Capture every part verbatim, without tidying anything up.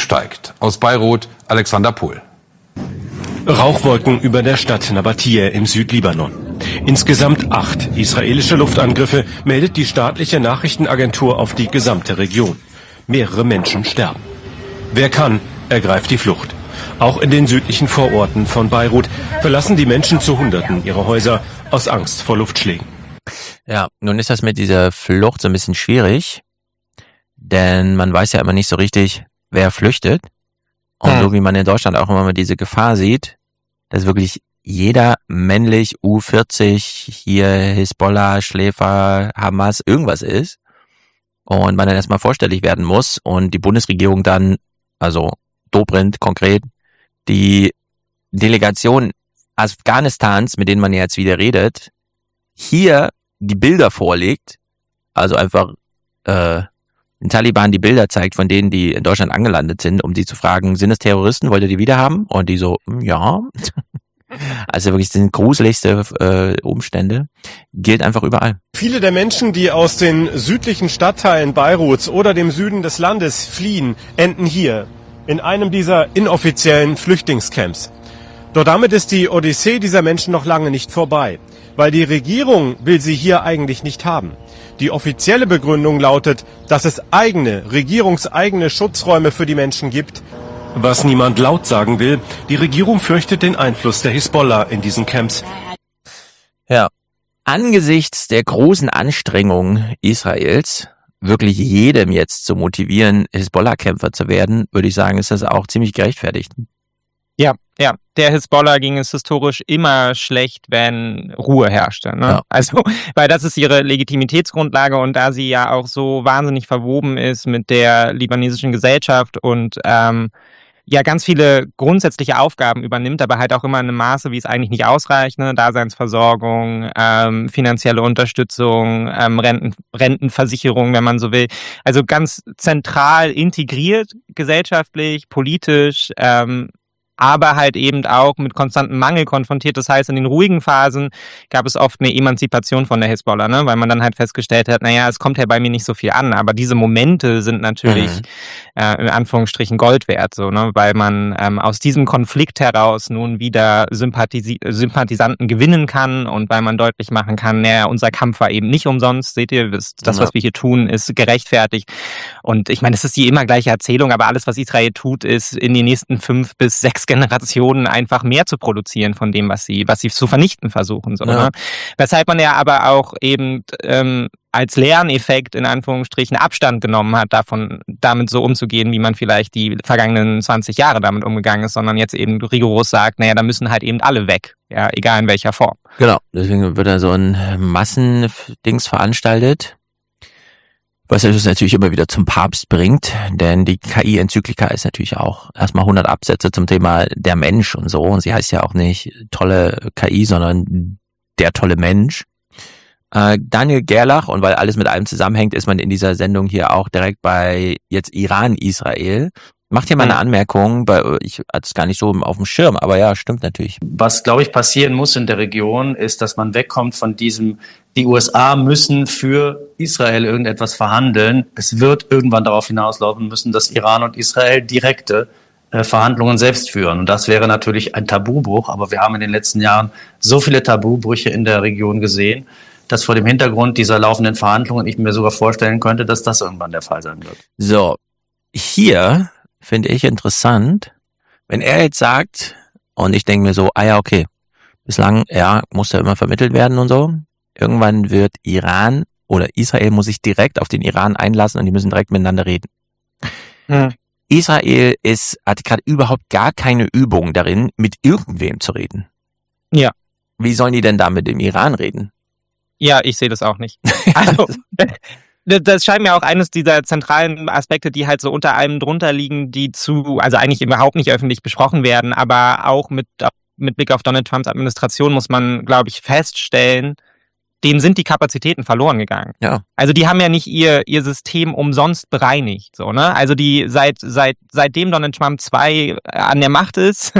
steigt. Aus Beirut, Alexander Pohl. Rauchwolken über der Stadt Nabatie im Südlibanon. Insgesamt acht israelische Luftangriffe meldet die staatliche Nachrichtenagentur auf die gesamte Region. Mehrere Menschen sterben. Wer kann, ergreift die Flucht. Auch in den südlichen Vororten von Beirut verlassen die Menschen zu Hunderten ihre Häuser aus Angst vor Luftschlägen. Ja, nun ist das mit dieser Flucht so ein bisschen schwierig, denn man weiß ja immer nicht so richtig, wer flüchtet. Und hm. so wie man in Deutschland auch immer mal diese Gefahr sieht, dass wirklich jeder männlich U vierzig hier Hisbollah, Schläfer, Hamas, irgendwas ist und man dann erstmal vorstellig werden muss und die Bundesregierung dann, also Dobrindt konkret, die Delegation Afghanistans, mit denen man jetzt wieder redet, hier die Bilder vorlegt, also einfach äh, den Taliban die Bilder zeigt von denen, die in Deutschland angelandet sind, um die zu fragen, sind es Terroristen, wollt ihr die wieder haben? Und die so, ja. Also wirklich sind gruseligste äh, Umstände, gilt einfach überall. Viele der Menschen, die aus den südlichen Stadtteilen Beiruts oder dem Süden des Landes fliehen, enden hier, in einem dieser inoffiziellen Flüchtlingscamps. Doch damit ist die Odyssee dieser Menschen noch lange nicht vorbei, weil die Regierung will sie hier eigentlich nicht haben. Die offizielle Begründung lautet, dass es eigene, regierungseigene Schutzräume für die Menschen gibt. Was niemand laut sagen will, die Regierung fürchtet den Einfluss der Hisbollah in diesen Camps. Ja, angesichts der großen Anstrengungen Israels, wirklich jedem jetzt zu motivieren, Hisbollah-Kämpfer zu werden, würde ich sagen, ist das auch ziemlich gerechtfertigt. Ja, ja, der Hisbollah ging es historisch immer schlecht, wenn Ruhe herrschte. Ne? Ja. Also, weil das ist ihre Legitimitätsgrundlage und da sie ja auch so wahnsinnig verwoben ist mit der libanesischen Gesellschaft und ähm, ja ganz viele grundsätzliche Aufgaben übernimmt, aber halt auch immer in einem Maße, wie es eigentlich nicht ausreicht, ne? Daseinsversorgung, ähm, finanzielle Unterstützung, ähm, Renten, Rentenversicherung, wenn man so will. Also ganz zentral integriert, gesellschaftlich, politisch, ähm, aber halt eben auch mit konstantem Mangel konfrontiert. Das heißt, in den ruhigen Phasen gab es oft eine Emanzipation von der Hisbollah, ne? Weil man dann halt festgestellt hat, naja, es kommt ja bei mir nicht so viel an, aber diese Momente sind natürlich mhm. äh, in Anführungsstrichen Gold wert, so, ne? Weil man ähm, aus diesem Konflikt heraus nun wieder Sympathisi- Sympathisanten gewinnen kann und weil man deutlich machen kann, naja, unser Kampf war eben nicht umsonst, seht ihr, das, das was wir hier tun, ist gerechtfertigt. Und ich meine, es ist die immer gleiche Erzählung, aber alles, was Israel tut, ist in den nächsten fünf bis sechs Generationen einfach mehr zu produzieren von dem, was sie, was sie zu vernichten versuchen. So, ja. Ne? Weshalb man ja aber auch eben ähm, als Lerneffekt in Anführungsstrichen Abstand genommen hat, davon, damit so umzugehen, wie man vielleicht die vergangenen zwanzig Jahre damit umgegangen ist, sondern jetzt eben rigoros sagt, naja, da müssen halt eben alle weg, ja, egal in welcher Form. Genau, deswegen wird da so ein Massendings veranstaltet. Was es natürlich immer wieder zum Papst bringt, denn die K I-Enzyklika ist natürlich auch erstmal hundert Absätze zum Thema der Mensch und so. Und sie heißt ja auch nicht tolle K I, sondern der tolle Mensch. Äh, Daniel Gerlach, und weil alles mit allem zusammenhängt, ist man in dieser Sendung hier auch direkt bei jetzt Iran, Israel. Macht hier mal eine Anmerkung, bei, ich hatte es gar nicht so auf dem Schirm, aber ja, stimmt natürlich. Was, glaube ich, passieren muss in der Region, ist, dass man wegkommt von diesem, die U S A müssen für Israel irgendetwas verhandeln. Es wird irgendwann darauf hinauslaufen müssen, dass Iran und Israel direkte äh, Verhandlungen selbst führen. Und das wäre natürlich ein Tabubruch, aber wir haben in den letzten Jahren so viele Tabubrüche in der Region gesehen, dass vor dem Hintergrund dieser laufenden Verhandlungen ich mir sogar vorstellen könnte, dass das irgendwann der Fall sein wird. So, hier finde ich interessant, wenn er jetzt sagt, und ich denke mir so, ah ja, okay, bislang, ja, muss ja immer vermittelt werden und so, irgendwann wird Iran oder Israel muss sich direkt auf den Iran einlassen und die müssen direkt miteinander reden. Hm. Israel ist, hat gerade überhaupt gar keine Übung darin, mit irgendwem zu reden. Ja. Wie sollen die denn da mit dem Iran reden? Ja, ich sehe das auch nicht. Also, das scheint mir auch eines dieser zentralen Aspekte, die halt so unter einem drunter liegen, die zu, also eigentlich überhaupt nicht öffentlich besprochen werden, aber auch mit, mit Blick auf Donald Trumps Administration muss man, glaube ich, feststellen, denen sind die Kapazitäten verloren gegangen. Ja. Also die haben ja nicht ihr ihr System umsonst bereinigt, so, ne? Also die seit seit seitdem Donald Trump zwei an der Macht ist,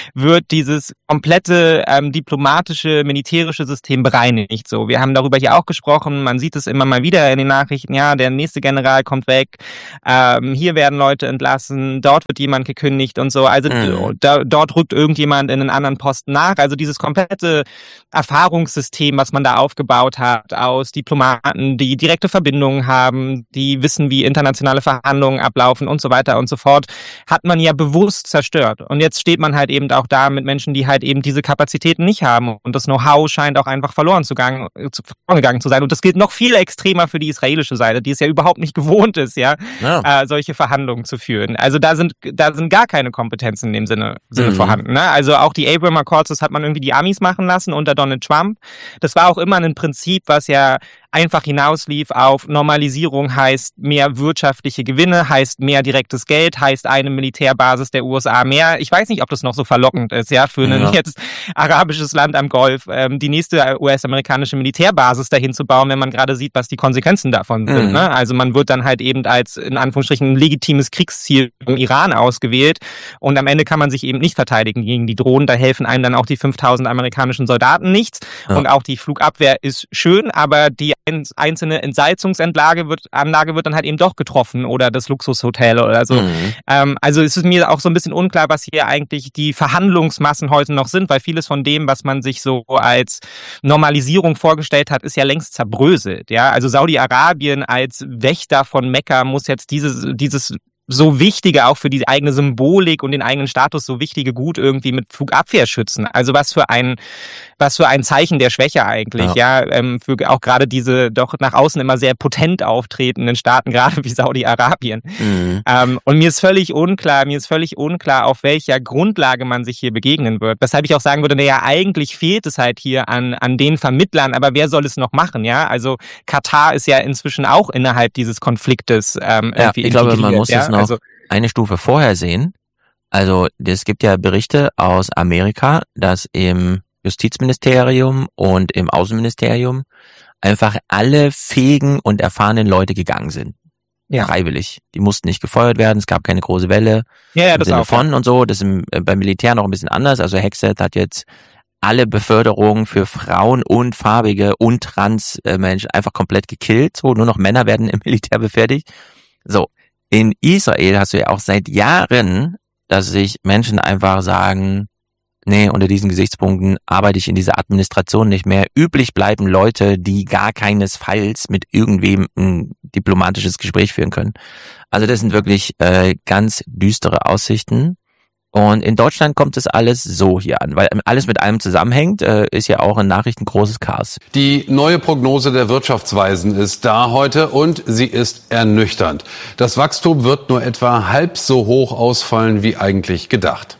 wird dieses komplette ähm, diplomatische, militärische System bereinigt. So, wir haben darüber hier auch gesprochen, man sieht es immer mal wieder in den Nachrichten, ja, der nächste General kommt weg, ähm, hier werden Leute entlassen, dort wird jemand gekündigt und so, also mhm. da, dort rückt irgendjemand in einen anderen Posten nach, also dieses komplette Erfahrungssystem, was man da aufgebaut hat, aus Diplomaten, die direkte Verbindungen haben, die wissen, wie internationale Verhandlungen ablaufen und so weiter und so fort, hat man ja bewusst zerstört. Und jetzt steht man halt eben auch da mit Menschen, die halt eben diese Kapazitäten nicht haben. Und das Know-how scheint auch einfach verloren zu gegangen, zu, gegangen zu sein. Und das gilt noch viel extremer für die israelische Seite, die es ja überhaupt nicht gewohnt ist, ja, ja. Äh, solche Verhandlungen zu führen. Also da sind da sind gar keine Kompetenzen in dem Sinne, Sinne mhm. vorhanden. Ne? Also auch die Abraham Accords, das hat man irgendwie die Amis machen lassen unter Donald Trump. Das war auch immer ein Prinzip, was ja einfach hinauslief auf Normalisierung, heißt mehr wirtschaftliche Gewinne, heißt mehr direktes Geld, heißt eine Militärbasis der U S A mehr. Ich weiß nicht, ob das noch so verlockend ist, ja, für ein ja. jetzt arabisches Land am Golf, ähm, die nächste U S-amerikanische Militärbasis dahin zu bauen, wenn man gerade sieht, was die Konsequenzen davon sind. Mhm. Ne? Also man wird dann halt eben als, in Anführungsstrichen, ein legitimes Kriegsziel im Iran ausgewählt und am Ende kann man sich eben nicht verteidigen gegen die Drohnen. Da helfen einem dann auch die fünftausend amerikanischen Soldaten nichts ja. und auch die Flugabwehr ist schön, aber die einzelne Entsalzungsanlage wird, Anlage wird dann halt eben doch getroffen oder das Luxushotel oder so. Mhm. Ähm, also es ist mir auch so ein bisschen unklar, was hier eigentlich die Verhandlungsmassen heute noch sind, weil vieles von dem, was man sich so als Normalisierung vorgestellt hat, ist ja längst zerbröselt. Ja, also Saudi-Arabien als Wächter von Mekka muss jetzt dieses, dieses so wichtige, auch für die eigene Symbolik und den eigenen Status so wichtige Gut irgendwie mit Flugabwehr schützen. Also was für ein, was für ein Zeichen der Schwäche eigentlich, ja, ja ähm, für auch gerade diese doch nach außen immer sehr potent auftretenden Staaten, gerade wie Saudi-Arabien. Mhm. Ähm, und mir ist völlig unklar, mir ist völlig unklar, auf welcher Grundlage man sich hier begegnen wird. Weshalb ich auch sagen würde, naja, eigentlich fehlt es halt hier an, an den Vermittlern, aber wer soll es noch machen, ja? Also Katar ist ja inzwischen auch innerhalb dieses Konfliktes ähm, ja, irgendwie ich glaube, man muss ja? es noch also, eine Stufe vorher sehen. Also es gibt ja Berichte aus Amerika, dass im Justizministerium und im Außenministerium einfach alle fähigen und erfahrenen Leute gegangen sind. Ja. Freiwillig. Die mussten nicht gefeuert werden, es gab keine große Welle. Ja, ja, im das Sinne auch. von und so. Das ist im, äh, beim Militär noch ein bisschen anders. Also Hexet hat jetzt alle Beförderungen für Frauen und farbige und trans äh, Menschen einfach komplett gekillt. So, nur noch Männer werden im Militär befähigt. So. In Israel hast du ja auch seit Jahren, dass sich Menschen einfach sagen, nee, unter diesen Gesichtspunkten arbeite ich in dieser Administration nicht mehr. Üblich bleiben Leute, die gar keinesfalls mit irgendwem ein diplomatisches Gespräch führen können. Also das sind wirklich äh, ganz düstere Aussichten. Und in Deutschland kommt es alles so hier an, weil alles mit allem zusammenhängt, äh, ist ja auch in Nachrichten großes Chaos. Die neue Prognose der Wirtschaftsweisen ist da heute und sie ist ernüchternd. Das Wachstum wird nur etwa halb so hoch ausfallen wie eigentlich gedacht.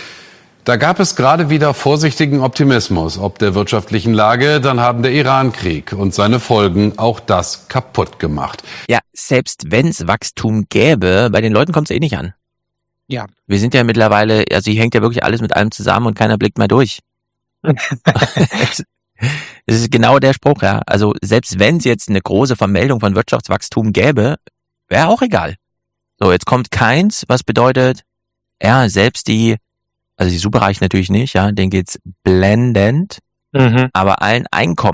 Da gab es gerade wieder vorsichtigen Optimismus ob der wirtschaftlichen Lage, dann haben der Iran-Krieg und seine Folgen auch das kaputt gemacht. Ja, selbst wenn es Wachstum gäbe, bei den Leuten kommt es eh nicht an. Ja. Wir sind ja mittlerweile, also hier hängt ja wirklich alles mit allem zusammen und keiner blickt mehr durch. Es ist genau der Spruch, ja. Also selbst wenn es jetzt eine große Vermeldung von Wirtschaftswachstum gäbe, wäre auch egal. So, jetzt kommt keins, was bedeutet, ja, selbst die, also die Superreichen natürlich nicht, ja, denen geht's blendend, mhm. aber allen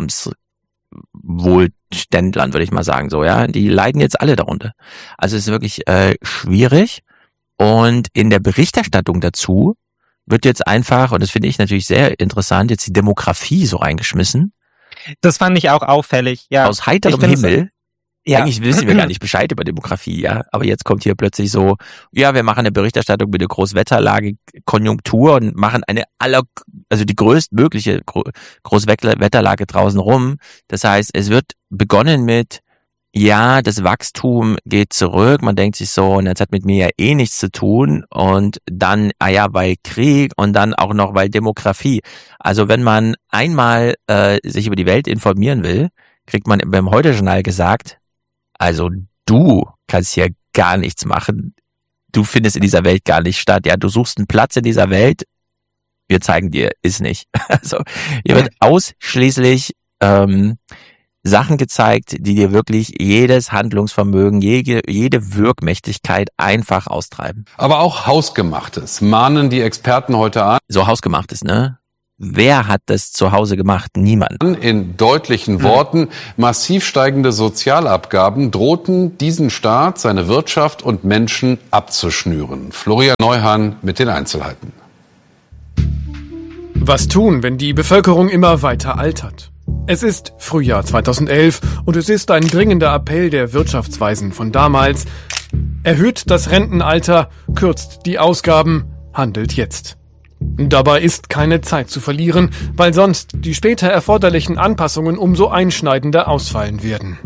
Einkommenswohlständlern, würde ich mal sagen, so, ja, die leiden jetzt alle darunter. Also es ist wirklich äh, schwierig. Und in der Berichterstattung dazu wird jetzt einfach, und das finde ich natürlich sehr interessant, jetzt die Demografie so reingeschmissen. Das fand ich auch auffällig, ja. Aus heiterem Himmel. Ja. Eigentlich wissen wir gar nicht Bescheid über Demografie, ja. Aber jetzt kommt hier plötzlich so, ja, wir machen eine Berichterstattung mit der Großwetterlage, Konjunktur und machen eine aller, also die größtmögliche Großwetterlage draußen rum. Das heißt, es wird begonnen mit, ja, das Wachstum geht zurück, man denkt sich so, und das hat mit mir ja eh nichts zu tun und dann, ah ja, weil Krieg und dann auch noch weil Demografie. Also wenn man einmal äh, sich über die Welt informieren will, kriegt man beim Heute-Journal gesagt, also du kannst hier gar nichts machen, du findest in dieser Welt gar nicht statt, ja, du suchst einen Platz in dieser Welt, wir zeigen dir, ist nicht. Also hier wird ausschließlich ähm, Sachen gezeigt, die dir wirklich jedes Handlungsvermögen, jede, jede Wirkmächtigkeit einfach austreiben. Aber auch Hausgemachtes mahnen die Experten heute an. So Hausgemachtes, ne? Wer hat das zu Hause gemacht? Niemand. In deutlichen Worten, massiv steigende Sozialabgaben drohten diesen Staat, seine Wirtschaft und Menschen abzuschnüren. Florian Neuhan mit den Einzelheiten. Was tun, wenn die Bevölkerung immer weiter altert? Es ist Frühjahr zweitausendelf und es ist ein dringender Appell der Wirtschaftsweisen von damals. Erhöht das Rentenalter, kürzt die Ausgaben, handelt jetzt. Dabei ist keine Zeit zu verlieren, weil sonst die später erforderlichen Anpassungen umso einschneidender ausfallen werden.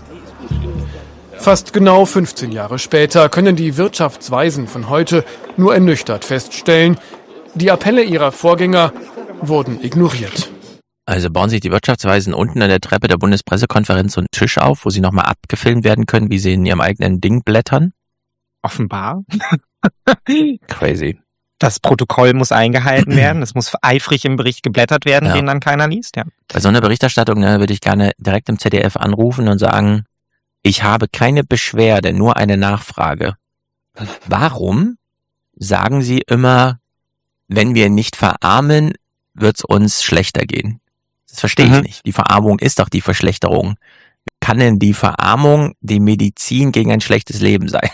Fast genau fünfzehn Jahre später können die Wirtschaftsweisen von heute nur ernüchtert feststellen, die Appelle ihrer Vorgänger wurden ignoriert. Also bauen sich die Wirtschaftsweisen unten an der Treppe der Bundespressekonferenz so einen Tisch auf, wo sie nochmal abgefilmt werden können, wie sie in ihrem eigenen Ding blättern? Offenbar. Crazy. Das Protokoll muss eingehalten werden, es muss eifrig im Bericht geblättert werden, ja. Den dann keiner liest. Ja. Bei so einer Berichterstattung, ne, würde ich gerne direkt im Z D F anrufen und sagen, ich habe keine Beschwerde, nur eine Nachfrage. Warum sagen Sie immer, wenn wir nicht verarmen, wird's uns schlechter gehen? Das verstehe ich mhm. nicht. Die Verarmung ist doch die Verschlechterung. Kann denn die Verarmung die Medizin gegen ein schlechtes Leben sein?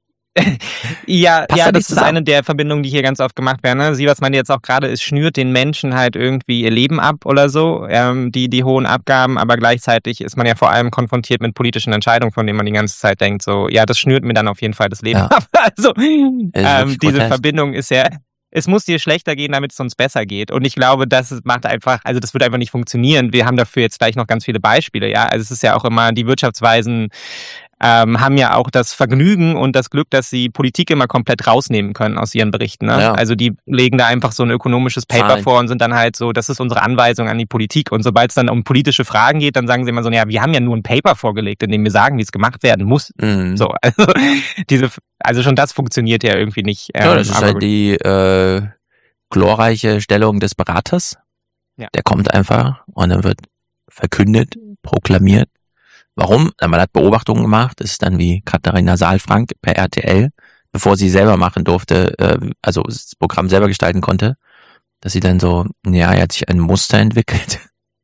Ja, Passt ja, da das, das ist eine der Verbindungen, die hier ganz oft gemacht werden. Ne? Sie, was man jetzt auch gerade ist, schnürt den Menschen halt irgendwie ihr Leben ab oder so, ähm, die die hohen Abgaben, aber gleichzeitig ist man ja vor allem konfrontiert mit politischen Entscheidungen, von denen man die ganze Zeit denkt, so, ja, das schnürt mir dann auf jeden Fall das Leben ja. ab. Also, ähm, diese grotesk. Verbindung ist ja, es muss dir schlechter gehen, damit es uns besser geht. Und ich glaube, das macht einfach, also das wird einfach nicht funktionieren. Wir haben dafür jetzt gleich noch ganz viele Beispiele, ja. Also es ist ja auch immer, die Wirtschaftsweisen ähm, haben ja auch das Vergnügen und das Glück, dass sie Politik immer komplett rausnehmen können aus ihren Berichten. Ne? Ja. Also die legen da einfach so ein ökonomisches Paper Zahlen vor und sind dann halt so, das ist unsere Anweisung an die Politik. Und sobald es dann um politische Fragen geht, dann sagen sie immer so, ja, wir haben ja nur ein Paper vorgelegt, in dem wir sagen, wie es gemacht werden muss. Mhm. So, also diese, also schon das funktioniert ja irgendwie nicht. Ähm, ja, das ist aber halt gut. die äh, glorreiche Stellung des Beraters. Ja. Der kommt einfach und dann wird verkündet, proklamiert. Warum? Man hat Beobachtungen gemacht, das ist dann wie Katharina Saalfrank per R T L, bevor sie selber machen durfte, äh, also das Programm selber gestalten konnte, dass sie dann so, ja, er hat sich ein Muster entwickelt.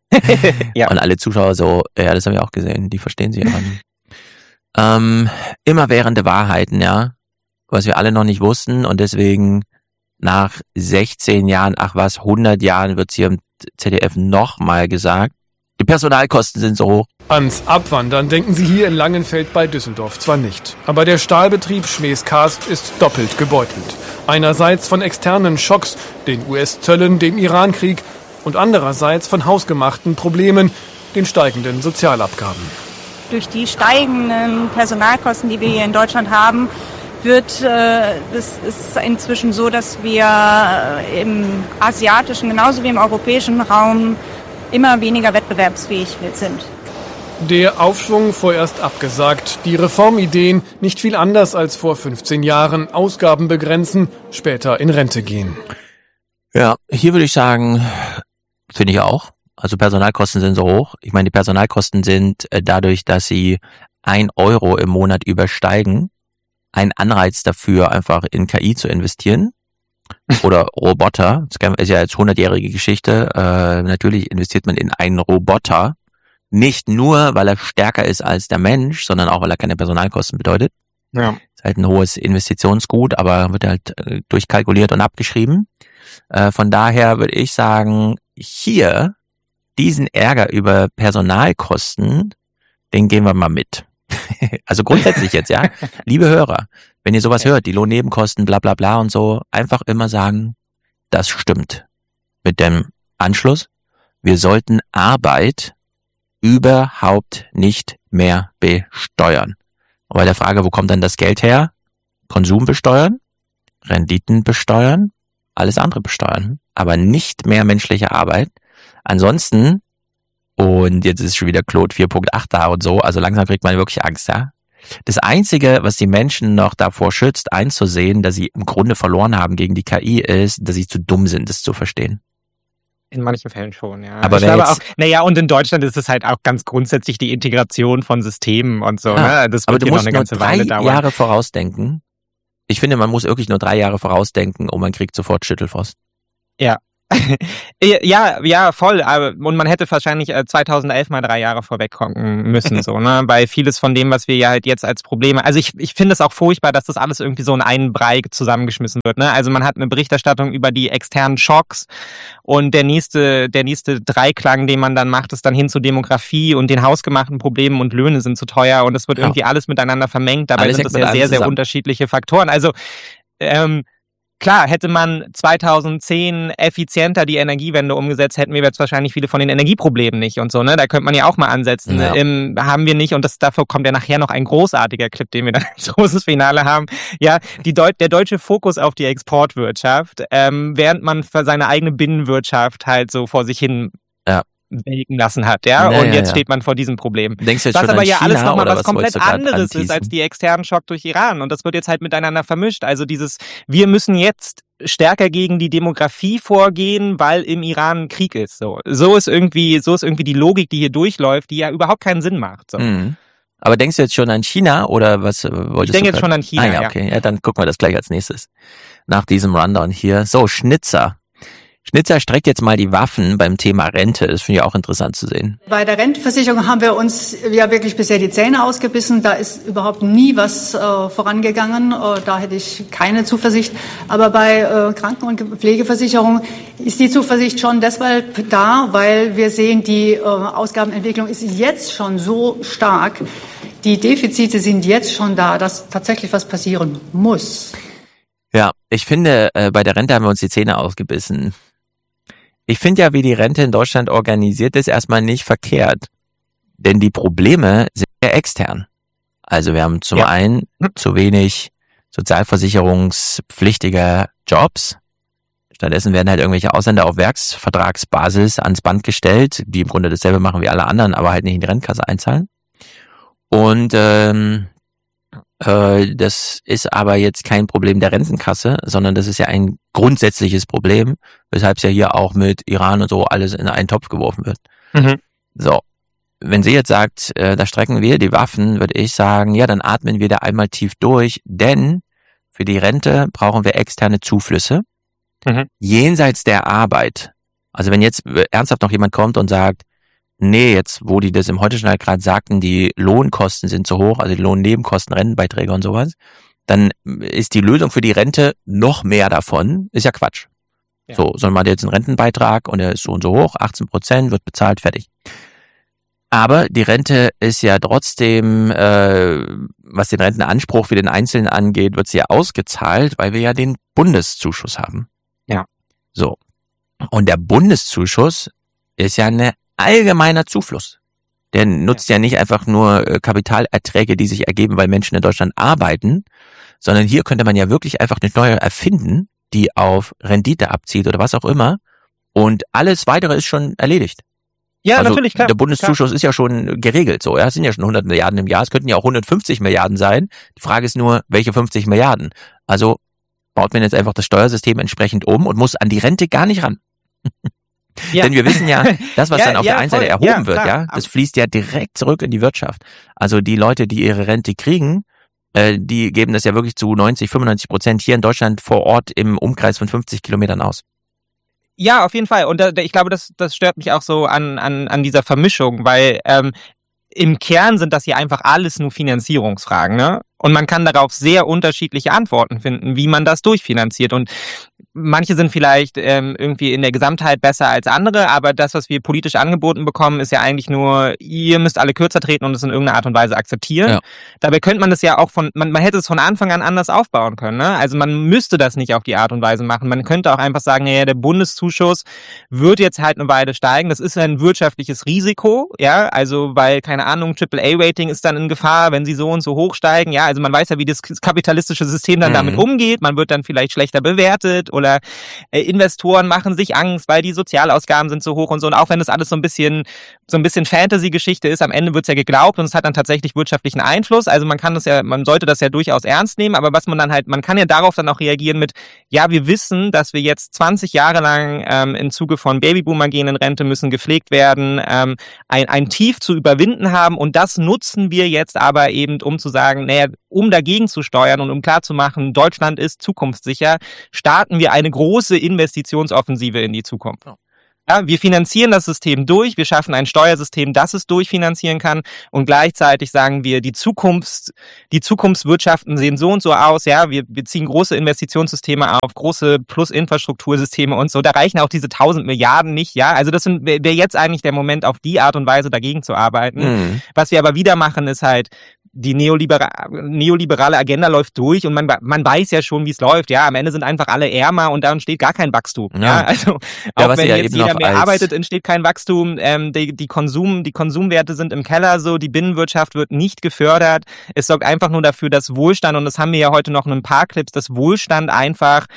Ja. Und alle Zuschauer so, ja, das haben wir auch gesehen, die verstehen sie aber nicht. Ähm, immerwährende Wahrheiten, ja, was wir alle noch nicht wussten und deswegen nach sechzehn Jahren, ach was, hundert Jahren wird's hier im Z D F nochmal gesagt, die Personalkosten sind so hoch. Ans Abwandern denken Sie hier in Langenfeld bei Düsseldorf zwar nicht, aber der Stahlbetrieb Schmees-Karst ist doppelt gebeutelt. Einerseits von externen Schocks, den U S-Zöllen, dem Iran-Krieg und andererseits von hausgemachten Problemen, den steigenden Sozialabgaben. Durch die steigenden Personalkosten, die wir hier in Deutschland haben, wird äh, es ist inzwischen so, dass wir äh, im asiatischen genauso wie im europäischen Raum immer weniger wettbewerbsfähig sind. Der Aufschwung vorerst abgesagt, die Reformideen nicht viel anders als vor fünfzehn Jahren, Ausgaben begrenzen, später in Rente gehen. Ja, hier würde ich sagen, finde ich auch. Also Personalkosten sind so hoch. Ich meine, die Personalkosten sind äh, dadurch, dass sie ein Euro im Monat übersteigen, ein Anreiz dafür, einfach in K I zu investieren. Oder Roboter. Das ist ja jetzt hundertjährige Geschichte. Äh, natürlich investiert man in einen Roboter. Nicht nur, weil er stärker ist als der Mensch, sondern auch, weil er keine Personalkosten bedeutet. Ja. Ist halt ein hohes Investitionsgut, aber wird halt äh, durchkalkuliert und abgeschrieben. Äh, von daher würde ich sagen, hier diesen Ärger über Personalkosten, den gehen wir mal mit. Also grundsätzlich jetzt, ja. Liebe Hörer, wenn ihr sowas hört, die Lohnnebenkosten, bla bla bla und so, einfach immer sagen, das stimmt. Mit dem Anschluss, wir sollten Arbeit überhaupt nicht mehr besteuern. Und bei der Frage, wo kommt dann das Geld her? Konsum besteuern, Renditen besteuern, alles andere besteuern, aber nicht mehr menschliche Arbeit. Ansonsten, und jetzt ist schon wieder Claude vier Punkt acht da und so, also langsam kriegt man wirklich Angst, ja. Das Einzige, was die Menschen noch davor schützt, einzusehen, dass sie im Grunde verloren haben gegen die K I, ist, dass sie zu dumm sind, das zu verstehen. In manchen Fällen schon, ja. Aber ich glaube auch, naja, und in Deutschland ist es halt auch ganz grundsätzlich die Integration von Systemen und so, ja, ne? Das wird hier noch eine ganze Weile dauern. Aber du musst nur drei Jahre vorausdenken. Ich finde, man muss wirklich nur drei Jahre vorausdenken und man kriegt sofort Schüttelfrost. Ja. Ja, ja, voll. Und man hätte wahrscheinlich zweitausendelf mal drei Jahre vorwegkommen müssen, so, ne? Weil vieles von dem, was wir ja halt jetzt als Probleme, also ich, ich finde es auch furchtbar, dass das alles irgendwie so in einen Brei zusammengeschmissen wird, ne? Also man hat eine Berichterstattung über die externen Schocks und der nächste, der nächste Dreiklang, den man dann macht, ist dann hin zur Demografie und den hausgemachten Problemen und Löhne sind zu teuer und es wird ja irgendwie alles miteinander vermengt. Dabei alles sind das ja sehr, sehr unterschiedliche Faktoren. Also, ähm, klar, hätte man zweitausendzehn effizienter die Energiewende umgesetzt, hätten wir jetzt wahrscheinlich viele von den Energieproblemen nicht und so, ne? Da könnte man ja auch mal ansetzen. Ja. Ähm, haben wir nicht, und das dafür kommt ja nachher noch ein großartiger Clip, den wir dann als großes Finale haben. Ja, die Deu- der deutsche Fokus auf die Exportwirtschaft, ähm, während man für seine eigene Binnenwirtschaft halt so vor sich hin ja. welken lassen hat, ja, ja und jetzt ja. steht man vor diesem Problem. Denkst du jetzt was schon aber an ja China, alles nochmal was, was komplett anderes anteasen? ist als die externen Schock durch Iran und das wird jetzt halt miteinander vermischt. Also dieses, wir müssen jetzt stärker gegen die Demografie vorgehen, weil im Iran Krieg ist. So, so ist irgendwie, so ist irgendwie die Logik, die hier durchläuft, die ja überhaupt keinen Sinn macht. So. Mhm. Aber denkst du jetzt schon an China oder was wolltest du? Ich denke jetzt schon an China. Ah, ja, okay. Ja. ja, dann gucken wir das gleich als nächstes. Nach diesem Rundown hier. So, Schnitzer. Schnitzer streckt jetzt mal die Waffen beim Thema Rente. Das finde ich auch interessant zu sehen. Bei der Rentenversicherung haben wir uns ja wirklich bisher die Zähne ausgebissen. Da ist überhaupt nie was äh, vorangegangen. Äh, da hätte ich keine Zuversicht. Aber bei äh, Kranken- und Pflegeversicherung ist die Zuversicht schon deshalb da, weil wir sehen, die äh, Ausgabenentwicklung ist jetzt schon so stark. Die Defizite sind jetzt schon da, dass tatsächlich was passieren muss. Ja, ich finde, äh, bei der Rente haben wir uns die Zähne ausgebissen. Ich finde ja, wie die Rente in Deutschland organisiert ist, erstmal nicht verkehrt. Denn die Probleme sind ja extern. Also wir haben zum ja. einen zu wenig sozialversicherungspflichtiger Jobs. Stattdessen werden halt irgendwelche Ausländer auf Werksvertragsbasis ans Band gestellt, die im Grunde dasselbe machen wie alle anderen, aber halt nicht in die Rentenkasse einzahlen. Und ähm, äh, das ist aber jetzt kein Problem der Rentenkasse, sondern das ist ja ein grundsätzliches Problem, weshalb es ja hier auch mit Iran und so alles in einen Topf geworfen wird. Mhm. So, wenn sie jetzt sagt, äh, da strecken wir die Waffen, würde ich sagen, ja, dann atmen wir da einmal tief durch, denn für die Rente brauchen wir externe Zuflüsse, mhm. jenseits der Arbeit. Also wenn jetzt ernsthaft noch jemand kommt und sagt, nee, jetzt, wo die das im Heute-Journal gerade sagten, die Lohnkosten sind zu hoch, also die Lohnnebenkosten, Rentenbeiträge und sowas, dann ist die Lösung für die Rente noch mehr davon, ist ja Quatsch. Ja. So, sondern man hat jetzt einen Rentenbeitrag und der ist so und so hoch, achtzehn Prozent, wird bezahlt, fertig. Aber die Rente ist ja trotzdem, äh, was den Rentenanspruch für den Einzelnen angeht, wird sie ja ausgezahlt, weil wir ja den Bundeszuschuss haben. Ja. So. Und der Bundeszuschuss ist ja eine allgemeiner Zufluss. Der nutzt ja. ja nicht einfach nur Kapitalerträge, die sich ergeben, weil Menschen in Deutschland arbeiten, sondern hier könnte man ja wirklich einfach eine neue erfinden, die auf Rendite abzieht oder was auch immer. Und alles Weitere ist schon erledigt. Ja, also natürlich, klar. Der Bundeszuschuss klar. ist ja schon geregelt. So, ja, es sind ja schon hundert Milliarden im Jahr. Es könnten ja auch hundertfünfzig Milliarden sein. Die Frage ist nur, welche fünfzig Milliarden? Also baut man jetzt einfach das Steuersystem entsprechend um und muss an die Rente gar nicht ran. Ja. Denn wir wissen ja, das, was ja, dann auf ja, der einen Seite erhoben ja, wird, ja, das fließt ja direkt zurück in die Wirtschaft. Also die Leute, die ihre Rente kriegen, äh, die geben das ja wirklich zu neunzig, fünfundneunzig Prozent hier in Deutschland vor Ort im Umkreis von fünfzig Kilometern aus. Ja, auf jeden Fall. Und da, ich glaube, das, das stört mich auch so an, an, an dieser Vermischung, weil ähm, im Kern sind das hier einfach alles nur Finanzierungsfragen, ne? Und man kann darauf sehr unterschiedliche Antworten finden, wie man das durchfinanziert. Und manche sind vielleicht ähm, irgendwie in der Gesamtheit besser als andere, aber das, was wir politisch angeboten bekommen, ist ja eigentlich nur, ihr müsst alle kürzer treten und es in irgendeiner Art und Weise akzeptieren. Ja. Dabei könnte man das ja auch von, man, man hätte es von Anfang an anders aufbauen können, ne? Also man müsste das nicht auf die Art und Weise machen. Man könnte auch einfach sagen, naja, der Bundeszuschuss wird jetzt halt eine Weile steigen. Das ist ein wirtschaftliches Risiko, ja, also weil, keine Ahnung, Triple A Rating ist dann in Gefahr, wenn sie so und so hoch steigen. Ja, Ja, also man weiß ja, wie das kapitalistische System dann mhm. damit umgeht. Man wird dann vielleicht schlechter bewertet oder äh, Investoren machen sich Angst, weil die Sozialausgaben sind so hoch und so. Und auch wenn das alles so ein bisschen so ein bisschen Fantasy-Geschichte ist, am Ende wird's ja geglaubt und es hat dann tatsächlich wirtschaftlichen Einfluss. Also man kann das ja, man sollte das ja durchaus ernst nehmen, aber was man dann halt, man kann ja darauf dann auch reagieren mit, ja, wir wissen, dass wir jetzt zwanzig Jahre lang ähm, im Zuge von Babyboomer gehen in Rente müssen gepflegt werden, ähm, ein, ein Tief zu überwinden haben und das nutzen wir jetzt aber eben, um zu sagen, naja, um dagegen zu steuern und um klarzumachen, Deutschland ist zukunftssicher, starten wir eine große Investitionsoffensive in die Zukunft. Ja, wir finanzieren das System durch, wir schaffen ein Steuersystem, das es durchfinanzieren kann und gleichzeitig sagen wir, die Zukunfts, die Zukunftswirtschaften sehen so und so aus, ja, wir, wir ziehen große Investitionssysteme auf, große Plus-Infrastruktursysteme und so, da reichen auch diese tausend Milliarden nicht, ja, also das wäre jetzt eigentlich der Moment, auf die Art und Weise dagegen zu arbeiten. Mhm. Was wir aber wieder machen, ist halt, die neolibera- neoliberale Agenda läuft durch und man, man weiß ja schon, wie es läuft. Ja, am Ende sind einfach alle ärmer und da entsteht gar kein Wachstum. Ja, ja also ja, auch wenn ja jetzt jeder mehr arbeitet, entsteht kein Wachstum. Ähm, die, die Konsum, die Konsumwerte sind im Keller, so die Binnenwirtschaft wird nicht gefördert. Es sorgt einfach nur dafür, dass Wohlstand, und das haben wir ja heute noch in ein paar Clips, dass Wohlstand einfach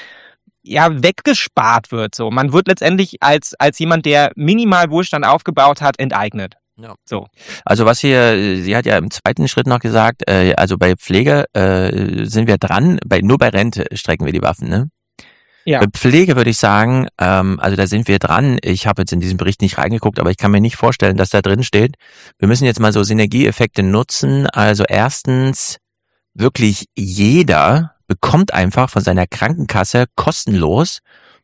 ja weggespart wird. So, man wird letztendlich als als jemand, der minimal Wohlstand aufgebaut hat, enteignet. Ja. So. Also was hier, sie hat ja im zweiten Schritt noch gesagt, äh, also bei Pflege äh, sind wir dran, bei nur bei Rente strecken wir die Waffen, ne? Ja. Bei Pflege würde ich sagen, ähm, also da sind wir dran. Ich habe jetzt in diesem Bericht nicht reingeguckt, aber ich kann mir nicht vorstellen, dass da drin steht, wir müssen jetzt mal so Synergieeffekte nutzen. Also erstens, wirklich jeder bekommt einfach von seiner Krankenkasse kostenlos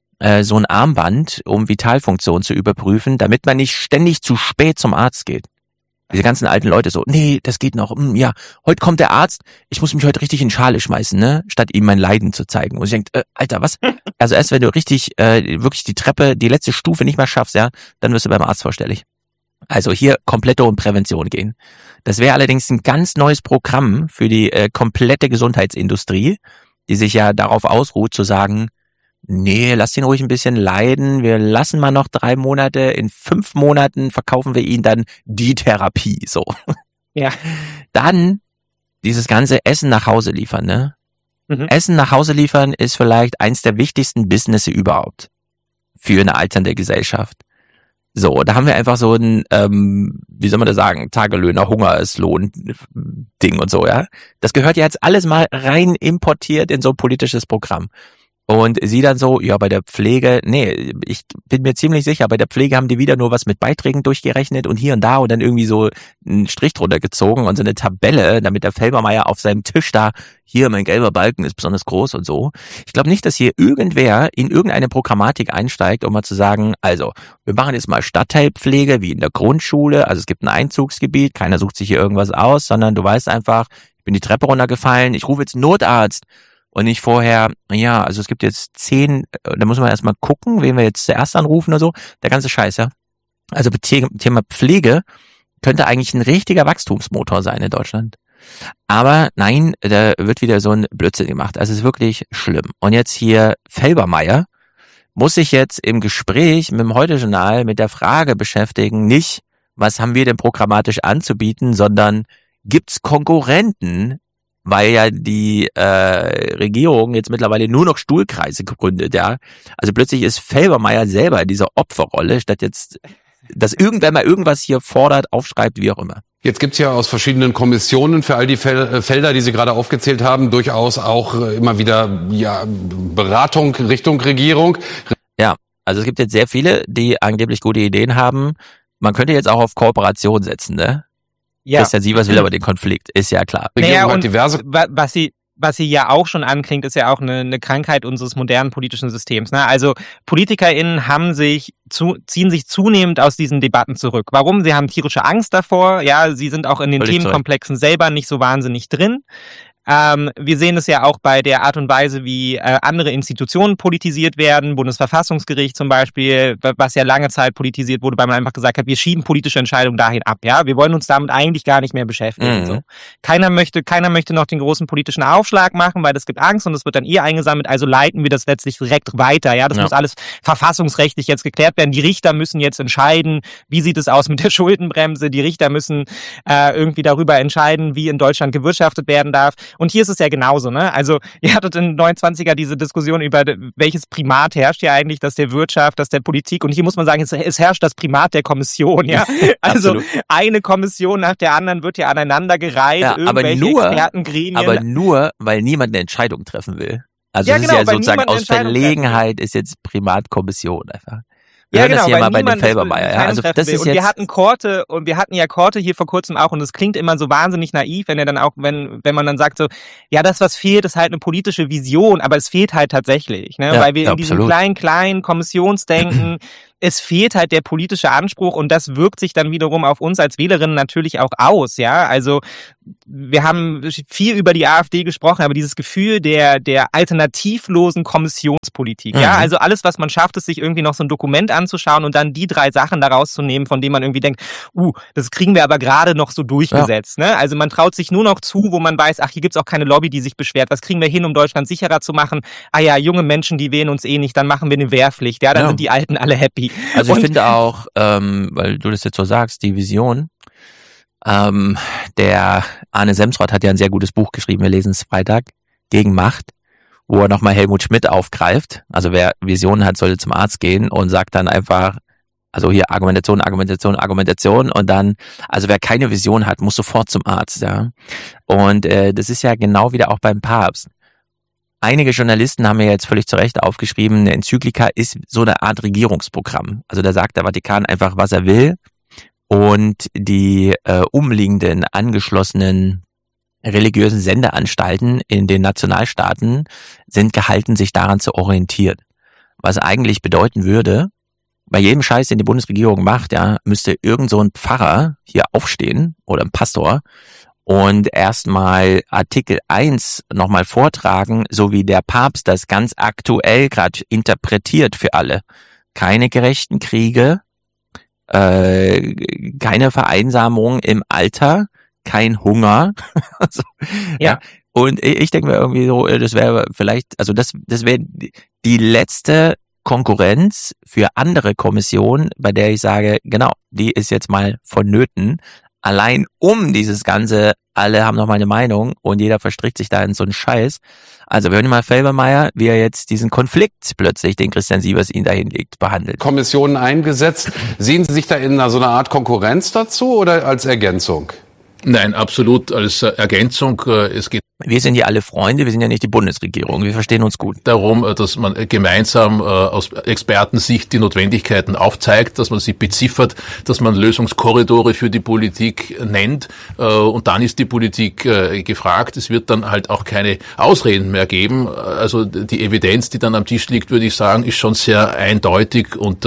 so ein Armband, um Vitalfunktion zu überprüfen, damit man nicht ständig zu spät zum Arzt geht. Diese ganzen alten Leute so, nee, das geht noch, ja, heute kommt der Arzt, ich muss mich heute richtig in Schale schmeißen, ne, statt ihm mein Leiden zu zeigen. Und ich denke, äh, Alter, was? Also erst wenn du richtig, äh, wirklich die Treppe, die letzte Stufe nicht mehr schaffst, ja, dann wirst du beim Arzt vorstellig. Also hier komplette um Prävention gehen. Das wäre allerdings ein ganz neues Programm für die äh, komplette Gesundheitsindustrie, die sich ja darauf ausruht zu sagen, nee, lass ihn ruhig ein bisschen leiden. Wir lassen mal noch drei Monate. In fünf Monaten verkaufen wir ihn dann die Therapie, so. Ja. Dann dieses ganze Essen nach Hause liefern, ne? Mhm. Essen nach Hause liefern ist vielleicht eins der wichtigsten Businesse überhaupt für eine alternde Gesellschaft. So, da haben wir einfach so ein, ähm, wie soll man das sagen, Tagelöhner, Hungerslohn-Ding und so, ja. Das gehört ja jetzt alles mal rein importiert in so ein politisches Programm. Und sie dann so, ja, bei der Pflege, nee, ich bin mir ziemlich sicher, bei der Pflege haben die wieder nur was mit Beiträgen durchgerechnet und hier und da und dann irgendwie so einen Strich drunter gezogen und so eine Tabelle, damit der Felbermeier auf seinem Tisch da, hier, mein gelber Balken ist besonders groß und so. Ich glaube nicht, dass hier irgendwer in irgendeine Programmatik einsteigt, um mal zu sagen, also, wir machen jetzt mal Stadtteilpflege, wie in der Grundschule, also es gibt ein Einzugsgebiet, keiner sucht sich hier irgendwas aus, sondern du weißt einfach, ich bin die Treppe runtergefallen, ich rufe jetzt einen Notarzt. Und nicht vorher, ja, also es gibt jetzt zehn, da muss man erstmal gucken, wen wir jetzt zuerst anrufen oder so. Der ganze Scheiß, ja. Also Thema Pflege könnte eigentlich ein richtiger Wachstumsmotor sein in Deutschland. Aber nein, da wird wieder so ein Blödsinn gemacht. Also es ist wirklich schlimm. Und jetzt hier Felbermeier muss sich jetzt im Gespräch mit dem Heute-Journal mit der Frage beschäftigen, nicht, was haben wir denn programmatisch anzubieten, sondern gibt's Konkurrenten, weil ja die äh, Regierung jetzt mittlerweile nur noch Stuhlkreise gegründet, ja. Also plötzlich ist Felbermeier selber in dieser Opferrolle, statt jetzt, dass irgendwer mal irgendwas hier fordert, aufschreibt, wie auch immer. Jetzt gibt's ja aus verschiedenen Kommissionen für all die Felder, die Sie gerade aufgezählt haben, durchaus auch immer wieder ja Beratung Richtung Regierung. Ja, also es gibt jetzt sehr viele, die angeblich gute Ideen haben. Man könnte jetzt auch auf Kooperation setzen, ne? Ja. Christian Sievers will aber den Konflikt, ist ja klar. Naja, und diverse was sie was sie ja auch schon anklingt, ist ja auch eine, eine Krankheit unseres modernen politischen Systems. Ne? Also PolitikerInnen haben sich zu, ziehen sich zunehmend aus diesen Debatten zurück. Warum? Sie haben tierische Angst davor. Ja, sie sind auch in den Völlig Themenkomplexen zurück. selber nicht so wahnsinnig drin. Ähm, wir sehen es ja auch bei der Art und Weise, wie äh, andere Institutionen politisiert werden, Bundesverfassungsgericht zum Beispiel, was ja lange Zeit politisiert wurde, weil man einfach gesagt hat, wir schieben politische Entscheidungen dahin ab, ja, wir wollen uns damit eigentlich gar nicht mehr beschäftigen. Mhm. So. Keiner möchte, keiner möchte noch den großen politischen Aufschlag machen, weil es gibt Angst und es wird dann eh eingesammelt, also leiten wir das letztlich direkt weiter, ja, das ja. muss alles verfassungsrechtlich jetzt geklärt werden, die Richter müssen jetzt entscheiden, wie sieht es aus mit der Schuldenbremse, die Richter müssen äh, irgendwie darüber entscheiden, wie in Deutschland gewirtschaftet werden darf. Und hier ist es ja genauso, ne? Also ihr hattet in den neunundzwanziger diese Diskussion über welches Primat herrscht ja eigentlich, das der Wirtschaft, das der Politik. Und hier muss man sagen, es, es herrscht das Primat der Kommission, ja? Also eine Kommission nach der anderen wird ja aneinandergereiht, ja, irgendwelche aber nur, Expertengremien. Aber nur, weil niemand eine Entscheidung treffen will. Also ja, es genau, ist ja sozusagen aus Verlegenheit ist jetzt Primatkommission einfach. Wir ja, hören genau, das hier mal bei dem das Felbermeier. Ja? Also das ist und jetzt wir hatten Korte und wir hatten ja Korte hier vor kurzem auch und es klingt immer so wahnsinnig naiv, wenn er dann auch, wenn wenn man dann sagt so, ja, das was fehlt, ist halt eine politische Vision, aber es fehlt halt tatsächlich, ne, ja, weil wir ja, in diesem absolut. kleinen kleinen Kommissionsdenken es fehlt halt der politische Anspruch und das wirkt sich dann wiederum auf uns als Wählerinnen natürlich auch aus, ja, also wir haben viel über die AfD gesprochen, aber dieses Gefühl der der alternativlosen Kommissionspolitik, mhm. ja, also alles, was man schafft, ist sich irgendwie noch so ein Dokument anzuschauen und dann die drei Sachen daraus zu nehmen, von denen man irgendwie denkt, uh, das kriegen wir aber gerade noch so durchgesetzt, ja. ne, also man traut sich nur noch zu, wo man weiß, ach, hier gibt's auch keine Lobby, die sich beschwert, was kriegen wir hin, um Deutschland sicherer zu machen, ah ja, junge Menschen, die wählen uns eh nicht, dann machen wir eine Wehrpflicht, ja, dann ja. sind die Alten alle happy. Also ich und, finde auch, ähm, weil du das jetzt so sagst, die Vision, ähm, der Arne Semsrott hat ja ein sehr gutes Buch geschrieben, wir lesen es Freitag, Gegen Macht, wo er nochmal Helmut Schmidt aufgreift, also wer Visionen hat, sollte zum Arzt gehen und sagt dann einfach, also hier Argumentation, Argumentation, Argumentation und dann, also wer keine Vision hat, muss sofort zum Arzt, ja. Und äh, das ist ja genau wieder auch beim Papst. Einige Journalisten haben mir jetzt völlig zu Recht aufgeschrieben, eine Enzyklika ist so eine Art Regierungsprogramm. Also da sagt der Vatikan einfach, was er will und die äh, umliegenden, angeschlossenen religiösen Sendeanstalten in den Nationalstaaten sind gehalten, sich daran zu orientieren. Was eigentlich bedeuten würde, bei jedem Scheiß, den die Bundesregierung macht, ja, müsste irgend so ein Pfarrer hier aufstehen oder ein Pastor und erstmal Artikel eins nochmal vortragen, so wie der Papst das ganz aktuell gerade interpretiert für alle. Keine gerechten Kriege, äh, keine Vereinsamung im Alter, kein Hunger. also, ja. ja. Und ich denke mir irgendwie so, das wäre vielleicht, also das, das wäre die letzte Konkurrenz für andere Kommissionen, bei der ich sage, genau, die ist jetzt mal vonnöten, allein um dieses Ganze, alle haben noch mal eine Meinung und jeder verstrickt sich da in so einen Scheiß. Also wir hören mal Felbermeier, wie er jetzt diesen Konflikt plötzlich, den Christian Sievers ihn dahin legt, behandelt. Kommissionen eingesetzt. Sehen Sie sich da in so einer Art Konkurrenz dazu oder als Ergänzung? Nein, absolut als Ergänzung. Es geht Wir sind ja alle Freunde, wir sind ja nicht die Bundesregierung, wir verstehen uns gut. Darum, dass man gemeinsam aus Expertensicht die Notwendigkeiten aufzeigt, dass man sie beziffert, dass man Lösungskorridore für die Politik nennt und dann ist die Politik gefragt. Es wird dann halt auch keine Ausreden mehr geben. Also die Evidenz, die dann am Tisch liegt, würde ich sagen, ist schon sehr eindeutig und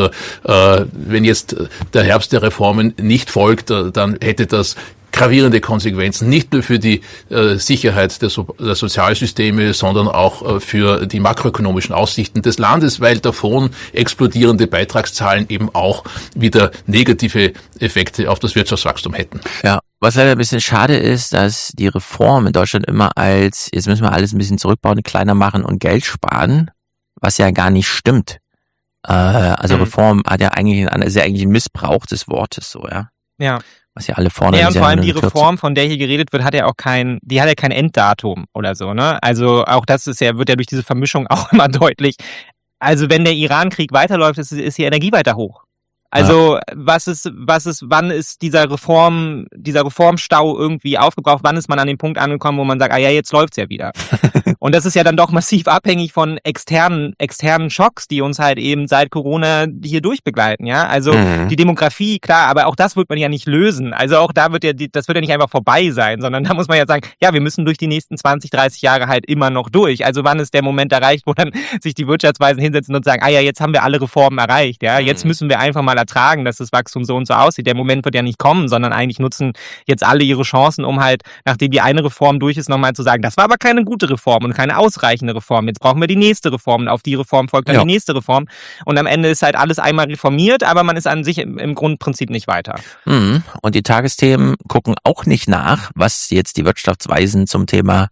wenn jetzt der Herbst der Reformen nicht folgt, dann hätte das gravierende Konsequenzen, nicht nur für die äh, Sicherheit der, so der Sozialsysteme, sondern auch äh, für die makroökonomischen Aussichten des Landes, weil davon explodierende Beitragszahlen eben auch wieder negative Effekte auf das Wirtschaftswachstum hätten. Ja, was leider ein bisschen schade ist, dass die Reform in Deutschland immer als, jetzt müssen wir alles ein bisschen zurückbauen, kleiner machen und Geld sparen, was ja gar nicht stimmt. Äh, also mhm. Reform hat ja eigentlich einen, ist ja eigentlich ein Missbrauch des Wortes, so, ja. Ja. Was ja alle vorne. Ja, und vor allem die Reform, von der hier geredet wird, hat ja auch kein, die hat ja kein Enddatum oder so, ne? Also auch das ist ja, wird ja durch diese Vermischung auch immer deutlich. Also wenn der Iran-Krieg weiterläuft, ist, ist die Energie weiter hoch. Also ja. was ist, was ist, wann ist dieser Reform, dieser Reformstau irgendwie aufgebraucht? Wann ist man an den Punkt angekommen, wo man sagt, ah ja, jetzt läuft's ja wieder. Und das ist ja dann doch massiv abhängig von externen, externen Schocks, die uns halt eben seit Corona hier durchbegleiten, ja. Also mhm. die Demografie, klar, aber auch das wird man ja nicht lösen. Also auch da wird ja, das wird ja nicht einfach vorbei sein, sondern da muss man ja sagen, ja, wir müssen durch die nächsten zwanzig, dreißig Jahre halt immer noch durch. Also wann ist der Moment erreicht, wo dann sich die Wirtschaftsweisen hinsetzen und sagen, ah ja, jetzt haben wir alle Reformen erreicht, ja. Jetzt müssen wir einfach mal ertragen, dass das Wachstum so und so aussieht. Der Moment wird ja nicht kommen, sondern eigentlich nutzen jetzt alle ihre Chancen, um halt, nachdem die eine Reform durch ist, nochmal zu sagen, das war aber keine gute Reform und keine ausreichende Reform. Jetzt brauchen wir die nächste Reform und auf die Reform folgt dann ja. die nächste Reform. Und am Ende ist halt alles einmal reformiert, aber man ist an sich im, im Grundprinzip nicht weiter. Mhm. Und die Tagesthemen gucken auch nicht nach, was jetzt die Wirtschaftsweisen zum Thema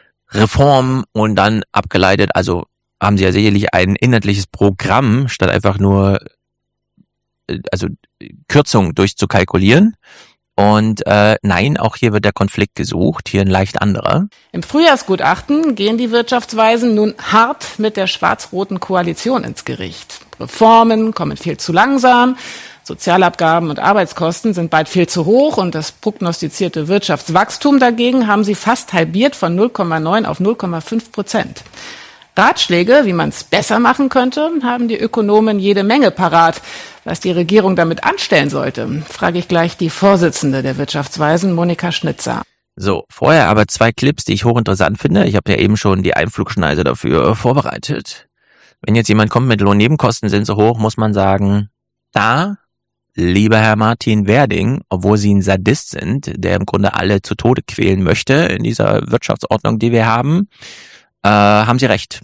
Reform und dann abgeleitet, also haben sie ja sicherlich ein inhaltliches Programm, statt einfach nur also Kürzungen durchzukalkulieren Und äh, nein, auch hier wird der Konflikt gesucht, hier ein leicht anderer. Im Frühjahrsgutachten gehen die Wirtschaftsweisen nun hart mit der schwarz-roten Koalition ins Gericht. Reformen kommen viel zu langsam, Sozialabgaben und Arbeitskosten sind bald viel zu hoch und das prognostizierte Wirtschaftswachstum dagegen haben sie fast halbiert von null Komma neun auf null Komma fünf Prozent. Ratschläge, wie man es besser machen könnte, haben die Ökonomen jede Menge parat. Was die Regierung damit anstellen sollte, frage ich gleich die Vorsitzende der Wirtschaftsweisen, Monika Schnitzer. So, vorher aber zwei Clips, die ich hochinteressant finde. Ich habe ja eben schon die Einflugschneise dafür vorbereitet. Wenn jetzt jemand kommt mit Lohnnebenkosten sind so hoch, muss man sagen, da, lieber Herr Martin Werding, obwohl Sie ein Sadist sind, der im Grunde alle zu Tode quälen möchte in dieser Wirtschaftsordnung, die wir haben, äh, haben Sie recht.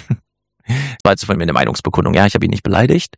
Das war jetzt von mir eine Meinungsbekundung. Ja, ich habe ihn nicht beleidigt.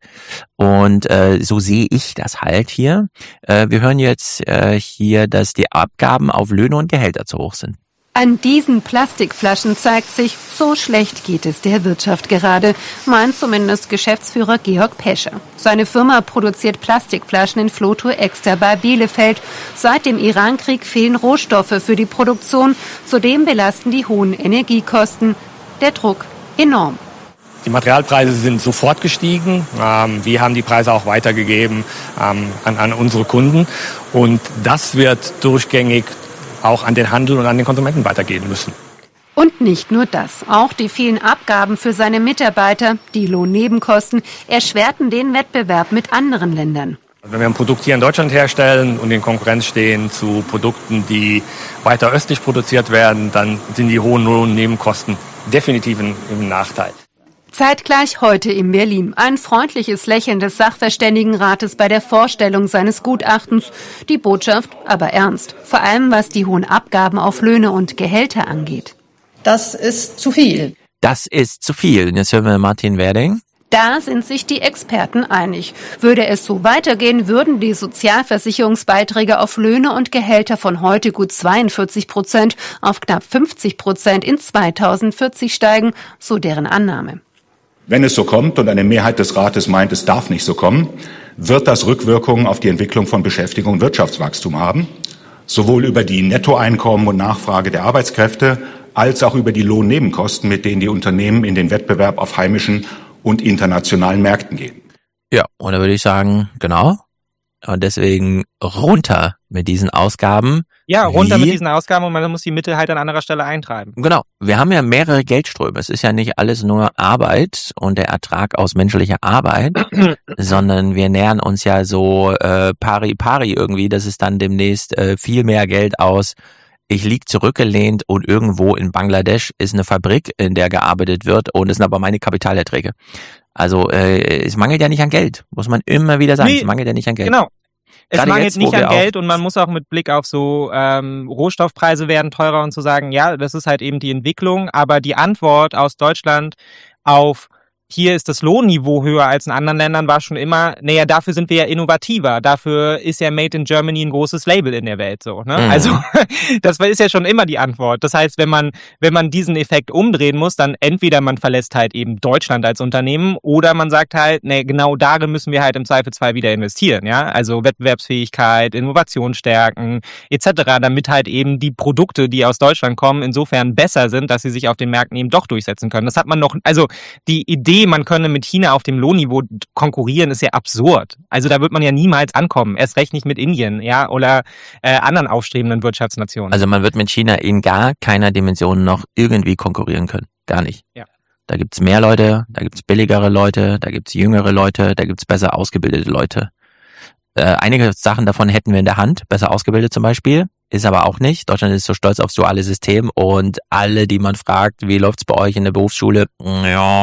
Und äh, so sehe ich das halt hier. Äh, wir hören jetzt äh, hier, dass die Abgaben auf Löhne und Gehälter zu hoch sind. An diesen Plastikflaschen zeigt sich, so schlecht geht es der Wirtschaft gerade, meint zumindest Geschäftsführer Georg Pesche. Seine Firma produziert Plastikflaschen in Flotow Exter bei Bielefeld. Seit dem Irankrieg fehlen Rohstoffe für die Produktion. Zudem belasten die hohen Energiekosten. Der Druck enorm. Die Materialpreise sind sofort gestiegen. Ähm, wir haben die Preise auch weitergegeben ähm, an, an unsere Kunden. Und das wird durchgängig auch an den Handel und an den Konsumenten weitergehen müssen. Und nicht nur das. Auch die vielen Abgaben für seine Mitarbeiter, die Lohnnebenkosten, erschwerten den Wettbewerb mit anderen Ländern. Wenn wir ein Produkt hier in Deutschland herstellen und in Konkurrenz stehen zu Produkten, die weiter östlich produziert werden, dann sind die hohen Lohnnebenkosten definitiv im Nachteil. Zeitgleich heute in Berlin. Ein freundliches Lächeln des Sachverständigenrates bei der Vorstellung seines Gutachtens. Die Botschaft aber ernst. Vor allem was die hohen Abgaben auf Löhne und Gehälter angeht. Das ist zu viel. Das ist zu viel. Und jetzt hören wir Martin Werding. Da sind sich die Experten einig. Würde es so weitergehen, würden die Sozialversicherungsbeiträge auf Löhne und Gehälter von heute gut zweiundvierzig Prozent auf knapp fünfzig Prozent in zweitausendvierzig steigen, so deren Annahme. Wenn es so kommt und eine Mehrheit des Rates meint, es darf nicht so kommen, wird das Rückwirkungen auf die Entwicklung von Beschäftigung und Wirtschaftswachstum haben, sowohl über die Nettoeinkommen und Nachfrage der Arbeitskräfte als auch über die Lohnnebenkosten, mit denen die Unternehmen in den Wettbewerb auf heimischen und internationalen Märkten gehen. Ja, und da würde ich sagen, genau. Und deswegen runter mit diesen Ausgaben. Ja, runter Wie? mit diesen Ausgaben und man muss die Mittel halt an anderer Stelle eintreiben. Genau. Wir haben ja mehrere Geldströme. Es ist ja nicht alles nur Arbeit und der Ertrag aus menschlicher Arbeit, sondern wir nähern uns ja so äh, pari pari irgendwie, dass es dann demnächst äh, viel mehr Geld aus ich lieg zurückgelehnt und irgendwo in Bangladesch ist eine Fabrik, in der gearbeitet wird und es sind aber meine Kapitalerträge. Also äh, es mangelt ja nicht an Geld, muss man immer wieder sagen. Nee, es mangelt ja nicht an Geld. Genau. Es Gerade mangelt jetzt, nicht an Geld auch und man muss auch mit Blick auf so ähm, Rohstoffpreise werden teurer und zu sagen, ja, das ist halt eben die Entwicklung, aber die Antwort aus Deutschland auf hier ist das Lohnniveau höher als in anderen Ländern, war schon immer, naja, dafür sind wir ja innovativer, dafür ist ja Made in Germany ein großes Label in der Welt, so, ne? Mhm. Also, das ist ja schon immer die Antwort. Das heißt, wenn man, wenn man diesen Effekt umdrehen muss, dann entweder man verlässt halt eben Deutschland als Unternehmen oder man sagt halt, ne, genau darin müssen wir halt im Zweifelsfall wieder investieren, ja? Also Wettbewerbsfähigkeit, Innovation stärken, et cetera, damit halt eben die Produkte, die aus Deutschland kommen, insofern besser sind, dass sie sich auf den Märkten eben doch durchsetzen können. Das hat man noch, also, die Idee, man könne mit China auf dem Lohnniveau konkurrieren, ist ja absurd. Also da wird man ja niemals ankommen. Erst recht nicht mit Indien, ja, oder äh, anderen aufstrebenden Wirtschaftsnationen. Also man wird mit China in gar keiner Dimension noch irgendwie konkurrieren können. Gar nicht. Ja. Da gibt's mehr Leute, da gibt's billigere Leute, da gibt's jüngere Leute, da gibt's besser ausgebildete Leute. Äh, einige Sachen davon hätten wir in der Hand, besser ausgebildet zum Beispiel. Ist aber auch nicht. Deutschland ist so stolz aufs duale System und alle, die man fragt, wie läuft's bei euch in der Berufsschule? Ja,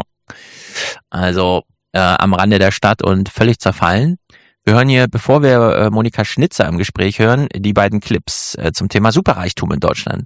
also äh, am Rande der Stadt und völlig zerfallen. Wir hören hier, bevor wir äh, Monika Schnitzer im Gespräch hören, die beiden Clips äh, zum Thema Superreichtum in Deutschland.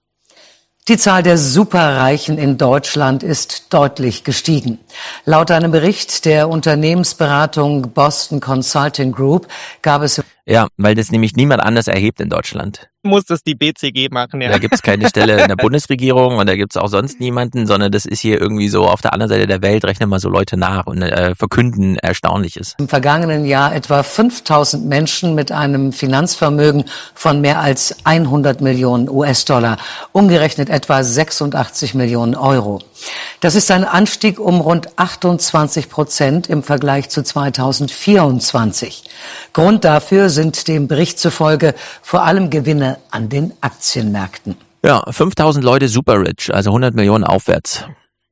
Die Zahl der Superreichen in Deutschland ist deutlich gestiegen. Laut einem Bericht der Unternehmensberatung Boston Consulting Group gab es... Ja, weil das nämlich niemand anders erhebt in Deutschland. Muss das die B C G machen, ja. Da gibt's keine Stelle in der Bundesregierung und da gibt's auch sonst niemanden, sondern das ist hier irgendwie so auf der anderen Seite der Welt, rechnen mal so Leute nach und äh, verkünden Erstaunliches. Im vergangenen Jahr etwa fünftausend Menschen mit einem Finanzvermögen von mehr als hundert Millionen U S-Dollar, umgerechnet etwa sechsundachtzig Millionen Euro. Das ist ein Anstieg um rund achtundzwanzig Prozent im Vergleich zu zweitausendvierundzwanzig. Grund dafür sind dem Bericht zufolge vor allem Gewinne an den Aktienmärkten. Ja, fünftausend Leute super rich, also hundert Millionen aufwärts.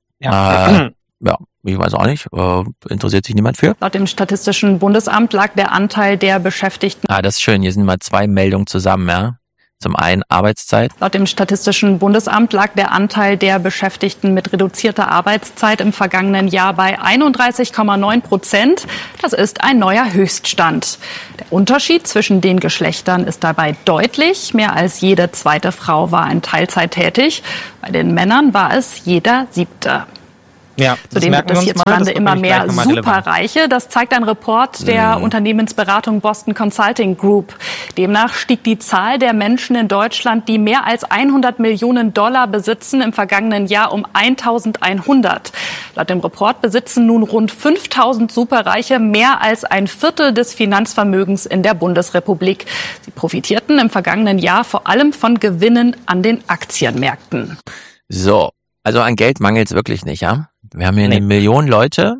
Ja. Äh, ja, ich weiß auch nicht, äh, interessiert sich niemand für. Laut dem Statistischen Bundesamt lag der Anteil der Beschäftigten. Ah, das ist schön, hier sind mal zwei Meldungen zusammen, ja. Zum einen Arbeitszeit. Laut dem Statistischen Bundesamt lag der Anteil der Beschäftigten mit reduzierter Arbeitszeit im vergangenen Jahr bei einunddreißig Komma neun Prozent. Das ist ein neuer Höchststand. Der Unterschied zwischen den Geschlechtern ist dabei deutlich. Mehr als jede zweite Frau war in Teilzeit tätig. Bei den Männern war es jeder siebte. Ja, Zudem gibt es hierzulande immer mehr Superreiche. Das zeigt ein Report der mhm. Unternehmensberatung Boston Consulting Group. Demnach stieg die Zahl der Menschen in Deutschland, die mehr als hundert Millionen Dollar besitzen, im vergangenen Jahr um eintausendeinhundert. Laut dem Report besitzen nun rund fünftausend Superreiche mehr als ein Viertel des Finanzvermögens in der Bundesrepublik. Sie profitierten im vergangenen Jahr vor allem von Gewinnen an den Aktienmärkten. So, also an Geld mangelt's wirklich nicht, ja? Wir haben hier nee. eine Million Leute,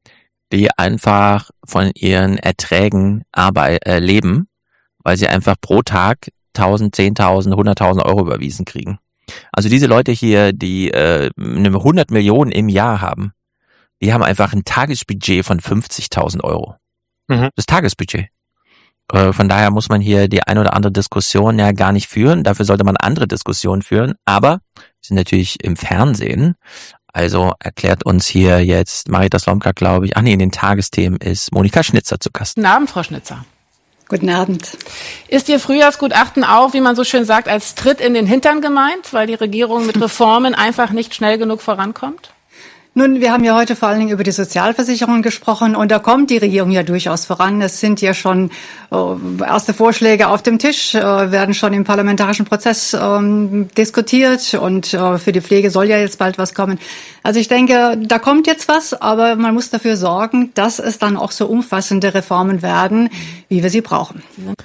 die einfach von ihren Erträgen arbeit, äh, leben, weil sie einfach pro Tag tausend, zehntausend, hunderttausend Euro überwiesen kriegen. Also diese Leute hier, die äh, eine hundert Millionen im Jahr haben, die haben einfach ein Tagesbudget von fünfzigtausend Euro. Mhm. Das Tagesbudget. Äh, von daher muss man hier die ein oder andere Diskussion ja gar nicht führen. Dafür sollte man andere Diskussionen führen. Aber wir sind natürlich im Fernsehen. Also erklärt uns hier jetzt Marita Slomka, glaube ich, ach nee, in den Tagesthemen ist Monika Schnitzer zu Gast. Guten Abend, Frau Schnitzer. Guten Abend. Ist Ihr Frühjahrsgutachten auch, wie man so schön sagt, als Tritt in den Hintern gemeint, weil die Regierung mit Reformen einfach nicht schnell genug vorankommt? Nun, wir haben ja heute vor allen Dingen über die Sozialversicherungen gesprochen und da kommt die Regierung ja durchaus voran. Es sind ja schon äh, erste Vorschläge auf dem Tisch, äh, werden schon im parlamentarischen Prozess ähm, diskutiert und äh, für die Pflege soll ja jetzt bald was kommen. Also ich denke, da kommt jetzt was, aber man muss dafür sorgen, dass es dann auch so umfassende Reformen werden, wie wir sie brauchen.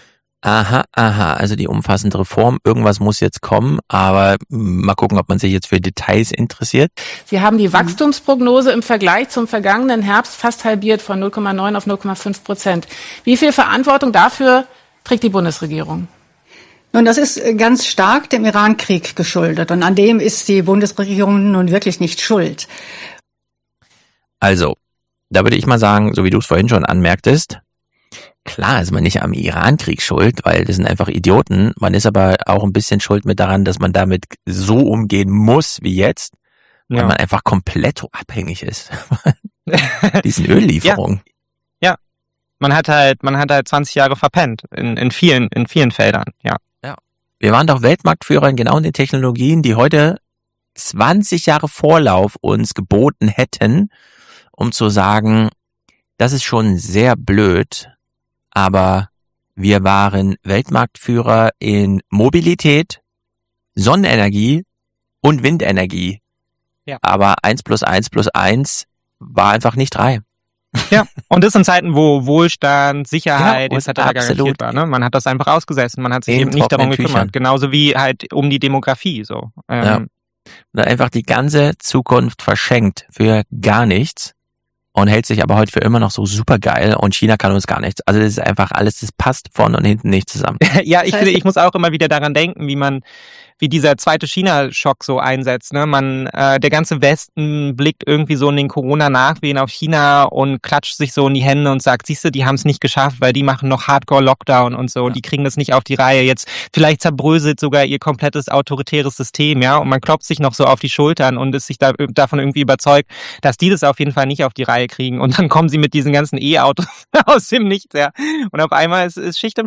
Aha, aha, also die umfassende Reform, irgendwas muss jetzt kommen, aber mal gucken, ob man sich jetzt für Details interessiert. Sie haben die Wachstumsprognose im Vergleich zum vergangenen Herbst fast halbiert von null Komma neun auf null Komma fünf Prozent. Wie viel Verantwortung dafür trägt die Bundesregierung? Nun, das ist ganz stark dem Iran-Krieg geschuldet und an dem ist die Bundesregierung nun wirklich nicht schuld. Also, da würde ich mal sagen, so wie du es vorhin schon anmerktest, klar ist man nicht am Iran-Krieg schuld, weil das sind einfach Idioten. Man ist aber auch ein bisschen schuld mit daran, dass man damit so umgehen muss wie jetzt, weil ja. man einfach komplett abhängig ist. Diesen Öllieferungen. Ja. ja, man hat halt, man hat halt zwanzig Jahre verpennt in, in vielen, in vielen Feldern. Ja. Ja. Wir waren doch Weltmarktführer in genau den Technologien, die heute zwanzig Jahre Vorlauf uns geboten hätten, um zu sagen, das ist schon sehr blöd. Aber wir waren Weltmarktführer in Mobilität, Sonnenenergie und Windenergie. Ja. Aber eins plus eins plus eins war einfach nicht drei. Ja, und das in Zeiten, wo Wohlstand, Sicherheit ja, et cetera garantiert war. Ne? Man hat das einfach ausgesessen, man hat sich eben nicht darum gekümmert. Tüchern. Genauso wie halt um die Demografie. So. Ähm. Ja. Einfach die ganze Zukunft verschenkt für gar nichts. Und hält sich aber heute für immer noch so super geil und China kann uns gar nichts. Also das ist einfach alles, das passt vorne und hinten nicht zusammen. Ja, ich finde, ich muss auch immer wieder daran denken, wie man, wie dieser zweite China-Schock so einsetzt. Ne? Man, äh, der ganze Westen blickt irgendwie so in den Corona-Nachwehen auf China und klatscht sich so in die Hände und sagt, siehst du, die haben es nicht geschafft, weil die machen noch Hardcore-Lockdown und so, ja. Die kriegen das nicht auf die Reihe. Jetzt vielleicht zerbröselt sogar ihr komplettes autoritäres System, ja, und man klopft sich noch so auf die Schultern und ist sich da, davon irgendwie überzeugt, dass die das auf jeden Fall nicht auf die Reihe kriegen und dann kommen sie mit diesen ganzen E-Autos aus dem Nichts, ja, und auf einmal ist, ist Schicht im Schacht.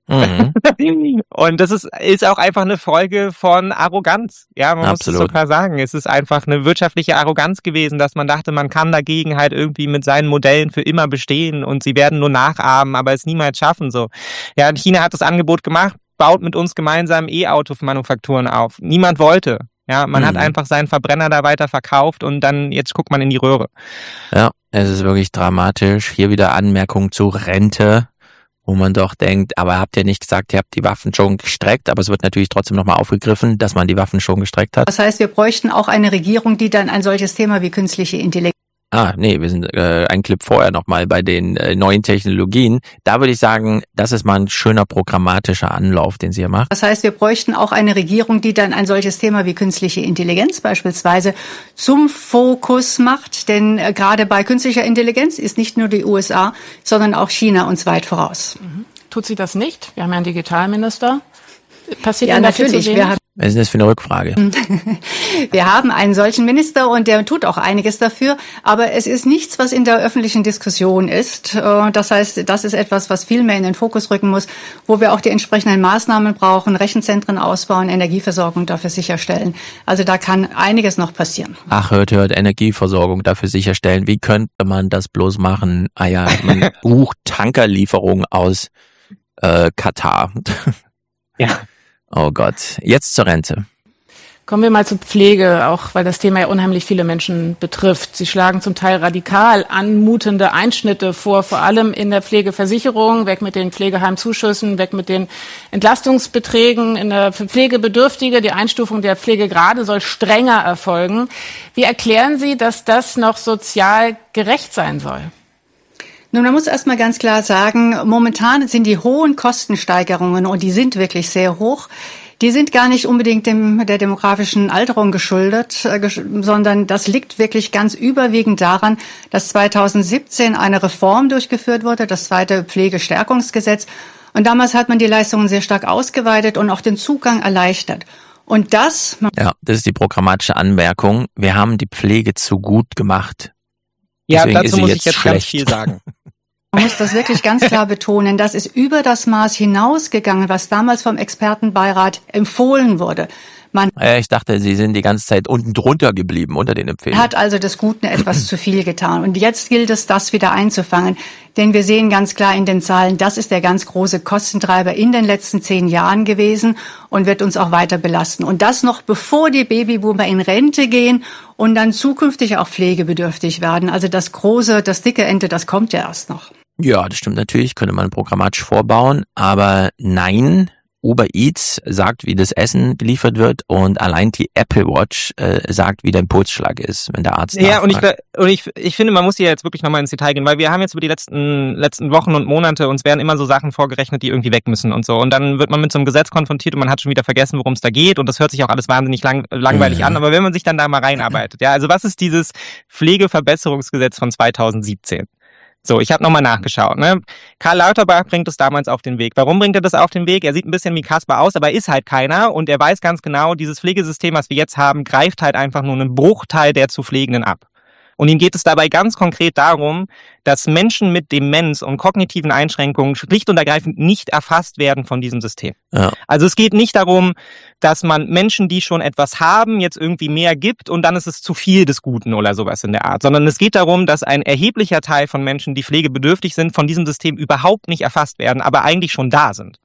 Mhm. Und das ist, ist auch einfach eine Folge von Arroganz. Ja, man Absolut. muss es so klar sagen. Es ist einfach eine wirtschaftliche Arroganz gewesen, dass man dachte, man kann dagegen halt irgendwie mit seinen Modellen für immer bestehen und sie werden nur nachahmen, aber es niemals schaffen, so. Ja, China hat das Angebot gemacht, baut mit uns gemeinsam E-Auto-Manufakturen auf. Niemand wollte. Ja, man mhm. hat einfach seinen Verbrenner da weiter verkauft und dann, jetzt guckt man in die Röhre. Ja, es ist wirklich dramatisch. Hier wieder Anmerkung zur Rente, wo man doch denkt, aber habt ihr nicht gesagt, ihr habt die Waffen schon gestreckt, aber es wird natürlich trotzdem nochmal aufgegriffen, dass man die Waffen schon gestreckt hat. Das heißt, wir bräuchten auch eine Regierung, die dann ein solches Thema wie künstliche Intelligenz. Ah, nee, wir sind äh, ein Clip vorher nochmal bei den äh, neuen Technologien. Da würde ich sagen, das ist mal ein schöner programmatischer Anlauf, den Sie hier machen. Das heißt, wir bräuchten auch eine Regierung, die dann ein solches Thema wie künstliche Intelligenz beispielsweise zum Fokus macht. Denn äh, gerade bei künstlicher Intelligenz ist nicht nur die U S A, sondern auch China uns weit voraus. Mhm. Tut sie das nicht? Wir haben ja einen Digitalminister. Passiert ja, natürlich. Wir haben Was ist das für eine Rückfrage? Wir haben einen solchen Minister und der tut auch einiges dafür, aber es ist nichts, was in der öffentlichen Diskussion ist. Das heißt, das ist etwas, was viel mehr in den Fokus rücken muss, wo wir auch die entsprechenden Maßnahmen brauchen, Rechenzentren ausbauen, Energieversorgung dafür sicherstellen. Also da kann einiges noch passieren. Ach, hört, hört, Energieversorgung dafür sicherstellen. Wie könnte man das bloß machen? Ah ja, man bucht Tankerlieferungen aus äh, Katar. Ja. Oh Gott, jetzt zur Rente. Kommen wir mal zur Pflege, auch weil das Thema ja unheimlich viele Menschen betrifft. Sie schlagen zum Teil radikal anmutende Einschnitte vor, vor allem in der Pflegeversicherung, weg mit den Pflegeheimzuschüssen, weg mit den Entlastungsbeträgen in der Pflegebedürftige. Die Einstufung der Pflegegrade soll strenger erfolgen. Wie erklären Sie, dass das noch sozial gerecht sein soll? Nun, man muss erst mal ganz klar sagen, momentan sind die hohen Kostensteigerungen, und die sind wirklich sehr hoch, die sind gar nicht unbedingt dem, der demografischen Alterung geschuldet, äh, gesch- sondern das liegt wirklich ganz überwiegend daran, dass zweitausendsiebzehn eine Reform durchgeführt wurde, das zweite Pflegestärkungsgesetz. Und damals hat man die Leistungen sehr stark ausgeweitet und auch den Zugang erleichtert. Und das... Ja, das ist die programmatische Anmerkung. Wir haben die Pflege zu gut gemacht. Ja, Deswegen dazu ist sie muss jetzt ich jetzt schlecht. ganz viel sagen. Man muss das wirklich ganz klar betonen. Das ist über das Maß hinausgegangen, was damals vom Expertenbeirat empfohlen wurde. Man Ja, ich dachte, Sie sind die ganze Zeit unten drunter geblieben, unter den Empfehlungen. hat also des Guten etwas zu viel getan. Und jetzt gilt es, das wieder einzufangen. Denn wir sehen ganz klar in den Zahlen, das ist der ganz große Kostentreiber in den letzten zehn Jahren gewesen und wird uns auch weiter belasten. Und das noch bevor die Babyboomer in Rente gehen und dann zukünftig auch pflegebedürftig werden. Also das große, das dicke Ende, das kommt ja erst noch. Ja, das stimmt natürlich, könnte man programmatisch vorbauen, aber nein, Uber Eats sagt, wie das Essen geliefert wird und allein die Apple Watch äh, sagt, wie dein Pulsschlag ist, wenn der Arzt Ja, und ich, nachfragt. und ich, ich finde, man muss hier jetzt wirklich nochmal ins Detail gehen, weil wir haben jetzt über die letzten, letzten Wochen und Monate, uns werden immer so Sachen vorgerechnet, die irgendwie weg müssen und so. Und dann wird man mit so einem Gesetz konfrontiert und man hat schon wieder vergessen, worum es da geht und das hört sich auch alles wahnsinnig lang, langweilig Mhm. an. Aber wenn man sich dann da mal reinarbeitet, ja, also was ist dieses Pflegeverbesserungsgesetz von zweitausendsiebzehn? So, ich habe nochmal nachgeschaut. Ne? Karl Lauterbach bringt es damals auf den Weg. Warum bringt er das auf den Weg? Er sieht ein bisschen wie Kasper aus, aber er ist halt keiner und er weiß ganz genau, dieses Pflegesystem, was wir jetzt haben, greift halt einfach nur einen Bruchteil der zu Pflegenden ab. Und ihm geht es dabei ganz konkret darum, dass Menschen mit Demenz und kognitiven Einschränkungen schlicht und ergreifend nicht erfasst werden von diesem System. Ja. Also es geht nicht darum, dass man Menschen, die schon etwas haben, jetzt irgendwie mehr gibt und dann ist es zu viel des Guten oder sowas in der Art, sondern es geht darum, dass ein erheblicher Teil von Menschen, die pflegebedürftig sind, von diesem System überhaupt nicht erfasst werden, aber eigentlich schon da sind.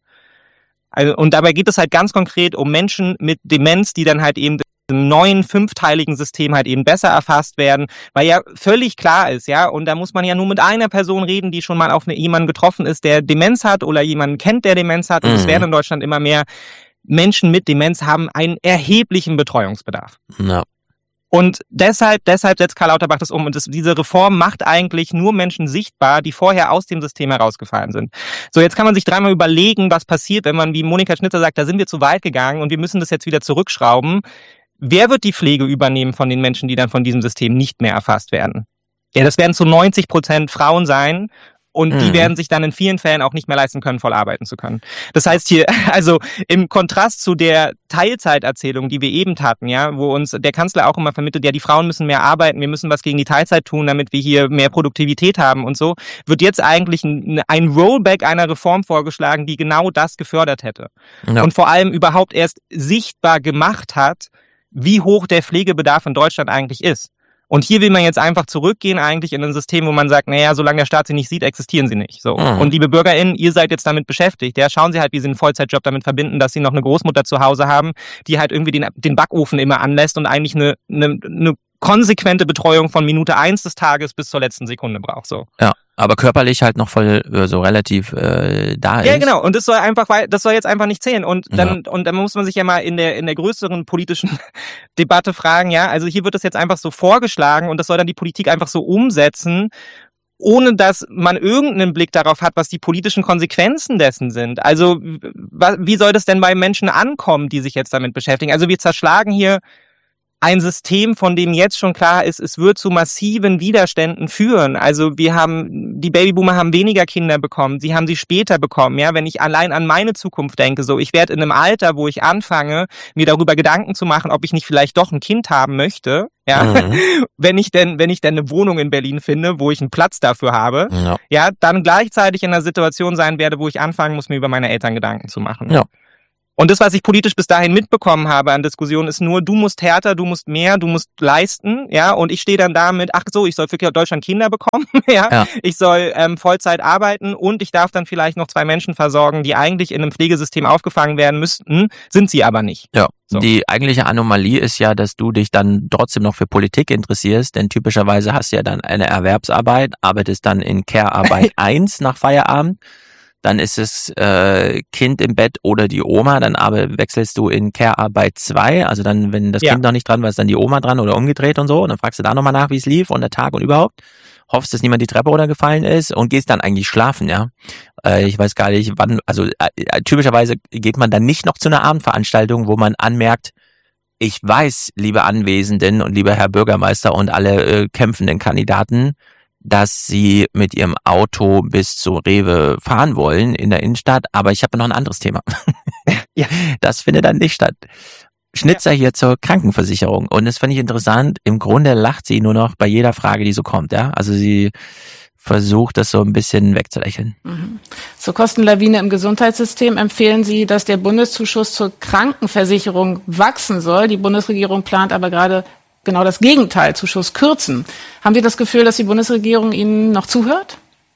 Also, und dabei geht es halt ganz konkret um Menschen mit Demenz, die dann halt eben im neuen fünfteiligen System halt eben besser erfasst werden, weil ja völlig klar ist, ja, und da muss man ja nur mit einer Person reden, die schon mal auf eine, jemanden getroffen ist, der Demenz hat oder jemanden kennt, der Demenz hat, und es Mhm. werden in Deutschland immer mehr Menschen mit Demenz haben einen erheblichen Betreuungsbedarf. Ja. Und deshalb, deshalb setzt Karl Lauterbach das um. Und das, diese Reform macht eigentlich nur Menschen sichtbar, die vorher aus dem System herausgefallen sind. So, jetzt kann man sich dreimal überlegen, was passiert, wenn man, wie Monika Schnitzer sagt, da sind wir zu weit gegangen und wir müssen das jetzt wieder zurückschrauben. Wer wird die Pflege übernehmen von den Menschen, die dann von diesem System nicht mehr erfasst werden? Ja, das werden zu neunzig Prozent Frauen sein. Und mhm. die werden sich dann in vielen Fällen auch nicht mehr leisten können, voll arbeiten zu können. Das heißt hier, also im Kontrast zu der Teilzeiterzählung, die wir eben hatten, ja, wo uns der Kanzler auch immer vermittelt, ja, die Frauen müssen mehr arbeiten, wir müssen was gegen die Teilzeit tun, damit wir hier mehr Produktivität haben und so, wird jetzt eigentlich ein, ein Rollback einer Reform vorgeschlagen, die genau das gefördert hätte. Ja. Und vor allem überhaupt erst sichtbar gemacht hat, wie hoch der Pflegebedarf in Deutschland eigentlich ist. Und hier will man jetzt einfach zurückgehen eigentlich in ein System, wo man sagt, naja, solange der Staat sie nicht sieht, existieren sie nicht. So. Mhm. Und liebe BürgerInnen, ihr seid jetzt damit beschäftigt. Ja, schauen Sie halt, wie Sie einen Vollzeitjob damit verbinden, dass Sie noch eine Großmutter zu Hause haben, die halt irgendwie den, den Backofen immer anlässt und eigentlich eine, eine, eine konsequente Betreuung von Minute eins des Tages bis zur letzten Sekunde braucht. So. Ja, aber körperlich halt noch voll äh, so relativ äh, da ist. Ja, genau. Und das soll einfach, das soll jetzt einfach nicht zählen. Und dann, ja. und dann muss man sich ja mal in der in der größeren politischen Debatte fragen. Ja, also hier wird das jetzt einfach so vorgeschlagen und das soll dann die Politik einfach so umsetzen, ohne dass man irgendeinen Blick darauf hat, was die politischen Konsequenzen dessen sind. Also wie soll das denn bei Menschen ankommen, die sich jetzt damit beschäftigen? Also wir zerschlagen hier ein System, von dem jetzt schon klar ist, es wird zu massiven Widerständen führen. Also wir haben, die Babyboomer haben weniger Kinder bekommen, sie haben sie später bekommen. Ja, wenn ich allein an meine Zukunft denke, so ich werde in einem Alter, wo ich anfange, mir darüber Gedanken zu machen, ob ich nicht vielleicht doch ein Kind haben möchte. Ja, mhm. wenn ich denn, wenn ich denn eine Wohnung in Berlin finde, wo ich einen Platz dafür habe, ja, ja dann gleichzeitig in einer Situation sein werde, wo ich anfangen muss, mir über meine Eltern Gedanken zu machen. Ja. Und das, was ich politisch bis dahin mitbekommen habe an Diskussionen, ist nur, du musst härter, du musst mehr, du musst leisten, ja, und ich stehe dann da mit, ach so, ich soll für Deutschland Kinder bekommen, ja, ja. ich soll ähm, Vollzeit arbeiten und ich darf dann vielleicht noch zwei Menschen versorgen, die eigentlich in einem Pflegesystem aufgefangen werden müssten, sind sie aber nicht. Ja. So. Die eigentliche Anomalie ist ja, dass du dich dann trotzdem noch für Politik interessierst, denn typischerweise hast du ja dann eine Erwerbsarbeit, arbeitest dann in Care-Arbeit eins nach Feierabend. Dann ist es äh, Kind im Bett oder die Oma, dann aber wechselst du in Care-Arbeit zwei, also dann, wenn das ja. Kind noch nicht dran war, ist dann die Oma dran oder umgedreht und so, und dann fragst du da nochmal nach, wie es lief und der Tag und überhaupt, hoffst, dass niemand die Treppe runtergefallen ist und gehst dann eigentlich schlafen, ja. Äh, ich weiß gar nicht, wann, also äh, typischerweise geht man dann nicht noch zu einer Abendveranstaltung, wo man anmerkt, ich weiß, liebe Anwesenden und lieber Herr Bürgermeister und alle äh, kämpfenden Kandidaten, dass sie mit ihrem Auto bis zu Rewe fahren wollen in der Innenstadt, aber ich habe noch ein anderes Thema. Ja. Das findet dann nicht statt. Schnitzer ja. hier zur Krankenversicherung. Und das finde ich interessant. Im Grunde lacht sie nur noch bei jeder Frage, die so kommt. Ja, also sie versucht, das so ein bisschen wegzulächeln. Mhm. Zur Kostenlawine im Gesundheitssystem empfehlen Sie, dass der Bundeszuschuss zur Krankenversicherung wachsen soll. Die Bundesregierung plant aber gerade genau das Gegenteil, Zuschuss kürzen. Haben Sie das Gefühl, dass die Bundesregierung Ihnen noch zuhört?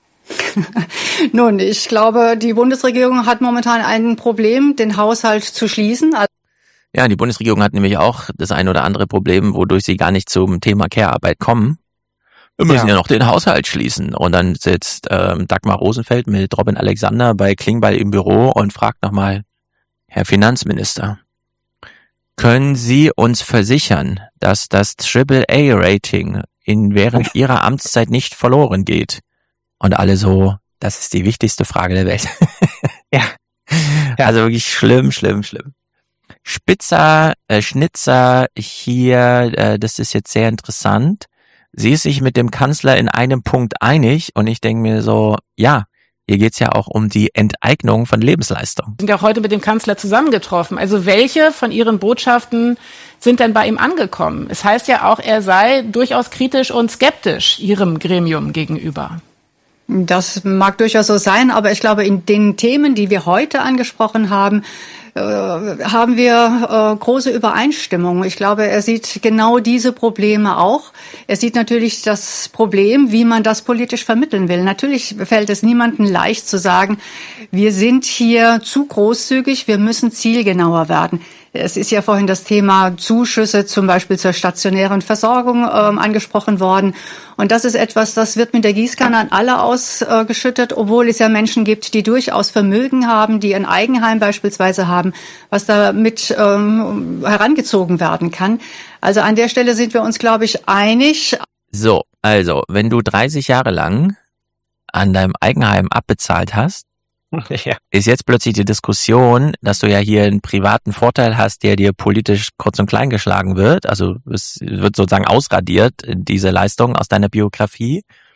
Nun, ich glaube, die Bundesregierung hat momentan ein Problem, den Haushalt zu schließen. Ja, die Bundesregierung hat nämlich auch das ein oder andere Problem, wodurch sie gar nicht zum Thema Care-Arbeit kommen. Wir müssen ja. ja noch den Haushalt schließen. Und dann sitzt ähm, Dagmar Rosenfeld mit Robin Alexander bei Klingbeil im Büro und fragt nochmal, Herr Finanzminister, können Sie uns versichern, dass das Triple A Rating in während Ihrer Amtszeit nicht verloren geht? Und alle so, das ist die wichtigste Frage der Welt. Ja. ja. Also wirklich schlimm, schlimm, schlimm. Spitzer, äh, Schnitzer hier, äh, das ist jetzt sehr interessant. Sie ist sich mit dem Kanzler in einem Punkt einig und ich denke mir so, ja, hier geht's ja auch um die Enteignung von Lebensleistung. Sie sind ja auch heute mit dem Kanzler zusammengetroffen. Also welche von Ihren Botschaften sind denn bei ihm angekommen? Es heißt ja auch, er sei durchaus kritisch und skeptisch Ihrem Gremium gegenüber. Das mag durchaus so sein, aber ich glaube, in den Themen, die wir heute angesprochen haben, äh, haben wir äh, große Übereinstimmung. Ich glaube, er sieht genau diese Probleme auch. Er sieht natürlich das Problem, wie man das politisch vermitteln will. Natürlich fällt es niemandem leicht zu sagen, wir sind hier zu großzügig, wir müssen zielgenauer werden. Es ist ja vorhin das Thema Zuschüsse zum Beispiel zur stationären Versorgung ähm, angesprochen worden. Und das ist etwas, das wird mit der Gießkanne an alle ausgeschüttet, obwohl es ja Menschen gibt, die durchaus Vermögen haben, die ein Eigenheim beispielsweise haben, was damit ähm, herangezogen werden kann. Also an der Stelle sind wir uns, glaube ich, einig. So, also wenn du dreißig Jahre lang an deinem Eigenheim abbezahlt hast, ja. ist jetzt plötzlich die Diskussion, dass du ja hier einen privaten Vorteil hast, der dir politisch kurz und klein geschlagen wird. Also es wird sozusagen ausradiert, diese Leistung aus deiner Biografie.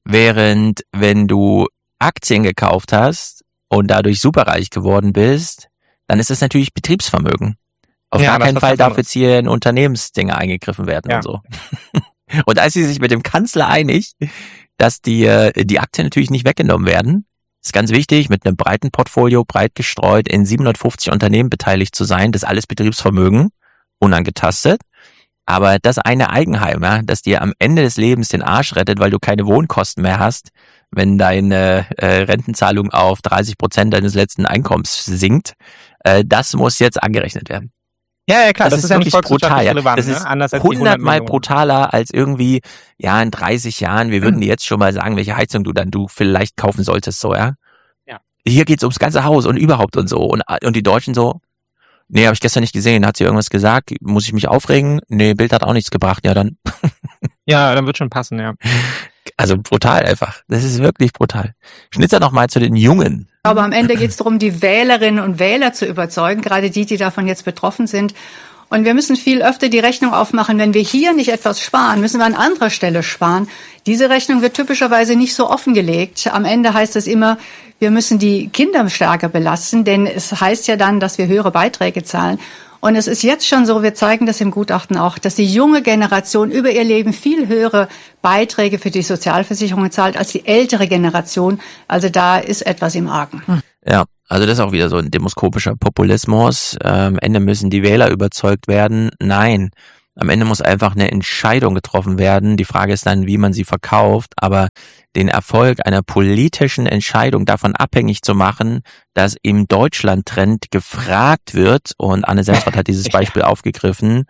Während wenn du Aktien gekauft hast und dadurch superreich geworden bist, dann ist es natürlich Betriebsvermögen. Auf ja, gar keinen Fall darf jetzt hier in Unternehmensdinge eingegriffen werden ja. und so. Und als sie sich mit dem Kanzler einig, dass die, die Aktien natürlich nicht weggenommen werden, ist ganz wichtig, mit einem breiten Portfolio, breit gestreut, in siebenhundertfünfzig Unternehmen beteiligt zu sein, das alles Betriebsvermögen, unangetastet. Aber das eine Eigenheim, ja, das dir am Ende des Lebens den Arsch rettet, weil du keine Wohnkosten mehr hast, wenn deine äh, Rentenzahlung auf dreißig Prozent deines letzten Einkommens sinkt, äh, das muss jetzt angerechnet werden. Ja, ja, klar, das, das ist, ist wirklich brutal. Ja. Relevant, das ist ne? Anders als hundertmal brutaler als irgendwie, ja, in dreißig Jahren, wir würden dir jetzt schon mal sagen, welche Heizung du dann du vielleicht kaufen solltest, so, ja. ja. Hier geht's ums ganze Haus und überhaupt und so. Und, und die Deutschen so, nee, habe ich gestern nicht gesehen, hat sie irgendwas gesagt, muss ich mich aufregen? Nee, Bild hat auch nichts gebracht, ja dann. Ja, dann wird schon passen, ja. Also brutal einfach. Das ist wirklich brutal. Schnitzer noch mal zu den Jungen. Aber am Ende geht es darum, die Wählerinnen und Wähler zu überzeugen, gerade die, die davon jetzt betroffen sind. Und wir müssen viel öfter die Rechnung aufmachen. Wenn wir hier nicht etwas sparen, müssen wir an anderer Stelle sparen. Diese Rechnung wird typischerweise nicht so offengelegt. Am Ende heißt es immer, wir müssen die Kinder stärker belasten, denn es heißt ja dann, dass wir höhere Beiträge zahlen. Und es ist jetzt schon so, wir zeigen das im Gutachten auch, dass die junge Generation über ihr Leben viel höhere Beiträge für die Sozialversicherungen zahlt als die ältere Generation. Also da ist etwas im Argen. Ja, also das ist auch wieder so ein demoskopischer Populismus. Am Ende müssen die Wähler überzeugt werden. Nein, am Ende muss einfach eine Entscheidung getroffen werden. Die Frage ist dann, wie man sie verkauft. Aber den Erfolg einer politischen Entscheidung davon abhängig zu machen, dass im Deutschland-Trend gefragt wird, und Anne Semsrott hat dieses Beispiel aufgegriffen,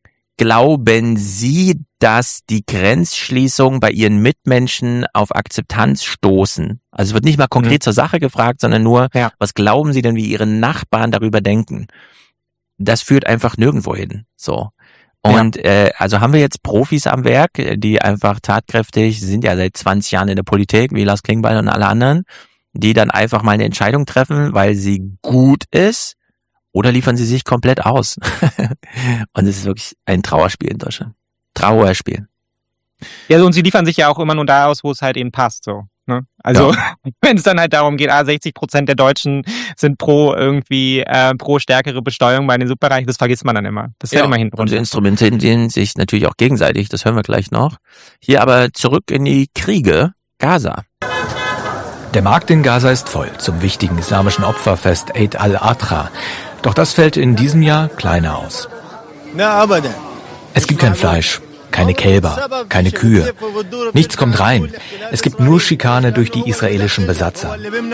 glauben Sie, dass die Grenzschließungen bei Ihren Mitmenschen auf Akzeptanz stoßen? Also es wird nicht mal konkret mhm. zur Sache gefragt, sondern nur, ja. was glauben Sie denn, wie Ihre Nachbarn darüber denken? Das führt einfach nirgendwo hin. So. Und ja. äh, also haben wir jetzt Profis am Werk, die einfach tatkräftig, sind ja seit zwanzig Jahren in der Politik, wie Lars Klingbeil und alle anderen, die dann einfach mal eine Entscheidung treffen, weil sie gut ist, oder liefern sie sich komplett aus? Und es ist wirklich ein Trauerspiel in Deutschland. Trauerspiel. Ja, und sie liefern sich ja auch immer nur da aus, wo es halt ihnen passt, so. Ne? Also ja. wenn es dann halt darum geht, ah, sechzig Prozent der Deutschen sind pro irgendwie äh, pro stärkere Besteuerung bei den Superreichen, das vergisst man dann immer. Das fällt ja, immer hinten runter. Und die instrumentieren sich natürlich auch gegenseitig, das hören wir gleich noch. Hier aber zurück in die Kriege. Gaza. Der Markt in Gaza ist voll zum wichtigen islamischen Opferfest Eid al-Adha. Doch das fällt in diesem Jahr kleiner aus. Es gibt kein Fleisch, keine Kälber, keine Kühe. Nichts kommt rein. Es gibt nur Schikane durch die israelischen Besatzer.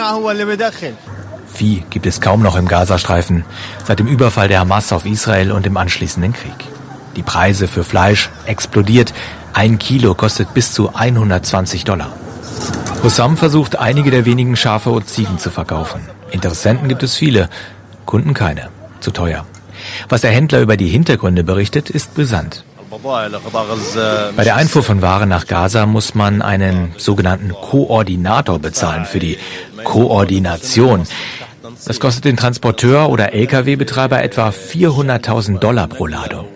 Vieh gibt es kaum noch im Gazastreifen, seit dem Überfall der Hamas auf Israel und dem anschließenden Krieg. Die Preise für Fleisch explodiert. Ein Kilo kostet bis zu hundertzwanzig Dollar. Hussam versucht, einige der wenigen Schafe und Ziegen zu verkaufen. Interessenten gibt es viele, Kunden keine. Zu teuer. Was der Händler über die Hintergründe berichtet, ist brisant. Bei der Einfuhr von Waren nach Gaza muss man einen sogenannten Koordinator bezahlen für die Koordination. Das kostet den Transporteur oder L K W-Betreiber etwa vierhunderttausend Dollar pro Ladung.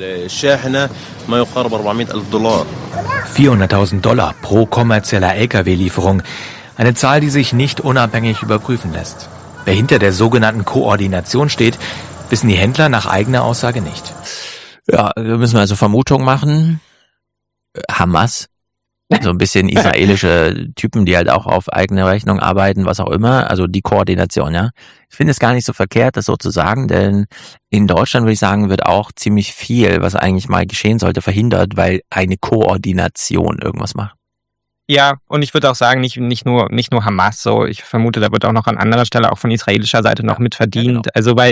vierhunderttausend Dollar pro kommerzieller L K W-Lieferung. Eine Zahl, die sich nicht unabhängig überprüfen lässt. Wer hinter der sogenannten Koordination steht, wissen die Händler nach eigener Aussage nicht. Ja, wir müssen also Vermutungen machen. Hamas, so ein bisschen israelische Typen, die halt auch auf eigene Rechnung arbeiten, was auch immer. Also die Koordination, ja. Ich finde es gar nicht so verkehrt, das so zu sagen, denn in Deutschland, würde ich sagen, wird auch ziemlich viel, was eigentlich mal geschehen sollte, verhindert, weil eine Koordination irgendwas macht. Ja, und ich würde auch sagen, nicht nicht nur nicht nur Hamas, so ich vermute, da wird auch noch an anderer Stelle auch von israelischer Seite noch mit verdient. Ja, genau. Also weil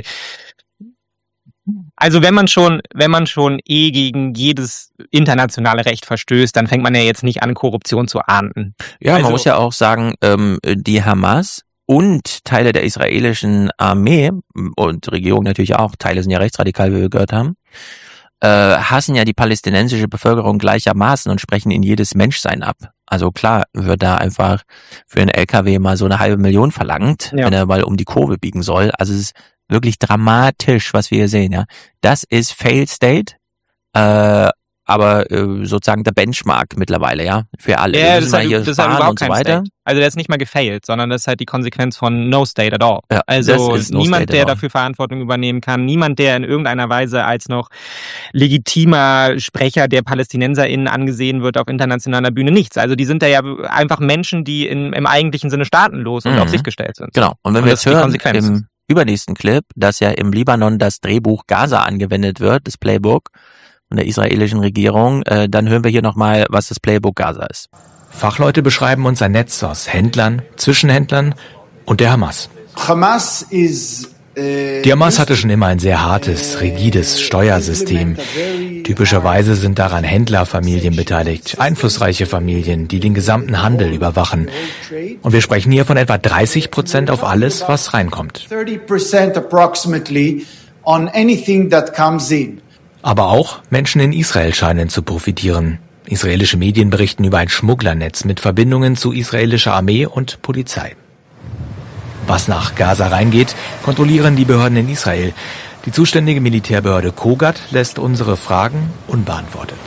Also wenn man schon, wenn man schon eh gegen jedes internationale Recht verstößt, dann fängt man ja jetzt nicht an, Korruption zu ahnden. Ja, also, man muss ja auch sagen, ähm, die Hamas und Teile der israelischen Armee und Regierung natürlich auch, Teile sind ja rechtsradikal, wie wir gehört haben, äh, hassen ja die palästinensische Bevölkerung gleichermaßen und sprechen in jedes Menschsein ab. Also klar wird da einfach für einen L K W mal so eine halbe Million verlangt, ja. wenn er mal um die Kurve biegen soll. Also es ist wirklich dramatisch, was wir hier sehen, ja. Das ist Failed State, äh, aber äh, sozusagen der Benchmark mittlerweile, ja, für alle. Ja, das ist, halt, hier das ist halt überhaupt kein so State. Also der ist nicht mal gefailt, sondern das ist halt die Konsequenz von no state at all. Ja, also no niemand, der dafür Verantwortung übernehmen kann, niemand, der in irgendeiner Weise als noch legitimer Sprecher der PalästinenserInnen angesehen wird auf internationaler Bühne, nichts. Also die sind da ja einfach Menschen, die in, im eigentlichen Sinne staatenlos und mhm. auf sich gestellt sind. Genau. Und wenn und wir jetzt hören im übernächsten Clip, dass ja im Libanon das Drehbuch Gaza angewendet wird, das Playbook von der israelischen Regierung, äh, dann hören wir hier nochmal, was das Playbook Gaza ist. Fachleute beschreiben uns ein Netz aus Händlern, Zwischenhändlern und der Hamas. Hamas is, äh, Die Hamas hatte schon immer ein sehr hartes, rigides Steuersystem. Typischerweise sind daran Händlerfamilien beteiligt, einflussreiche Familien, die den gesamten Handel überwachen. Und wir sprechen hier von etwa dreißig Prozent auf alles, was reinkommt. thirty percent approximately on anything that comes in. Aber auch Menschen in Israel scheinen zu profitieren. Israelische Medien berichten über ein Schmugglernetz mit Verbindungen zu israelischer Armee und Polizei. Was nach Gaza reingeht, kontrollieren die Behörden in Israel. Die zuständige Militärbehörde Kogat lässt unsere Fragen unbeantwortet.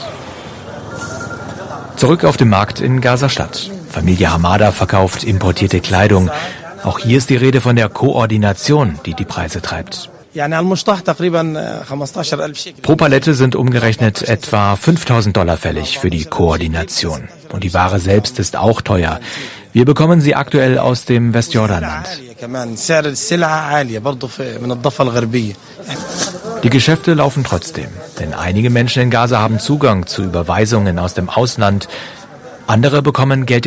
Zurück auf dem Markt in Gaza-Stadt. Familie Hamada verkauft importierte Kleidung. Auch hier ist die Rede von der Koordination, die die Preise treibt. Pro Palette sind umgerechnet etwa fünftausend Dollar fällig für die Koordination. Und die Ware selbst ist auch teuer. Wir bekommen sie aktuell aus dem Westjordanland. Die Geschäfte laufen trotzdem, denn einige Menschen in Gaza haben Zugang zu Überweisungen aus dem Ausland. Andere bekommen Geld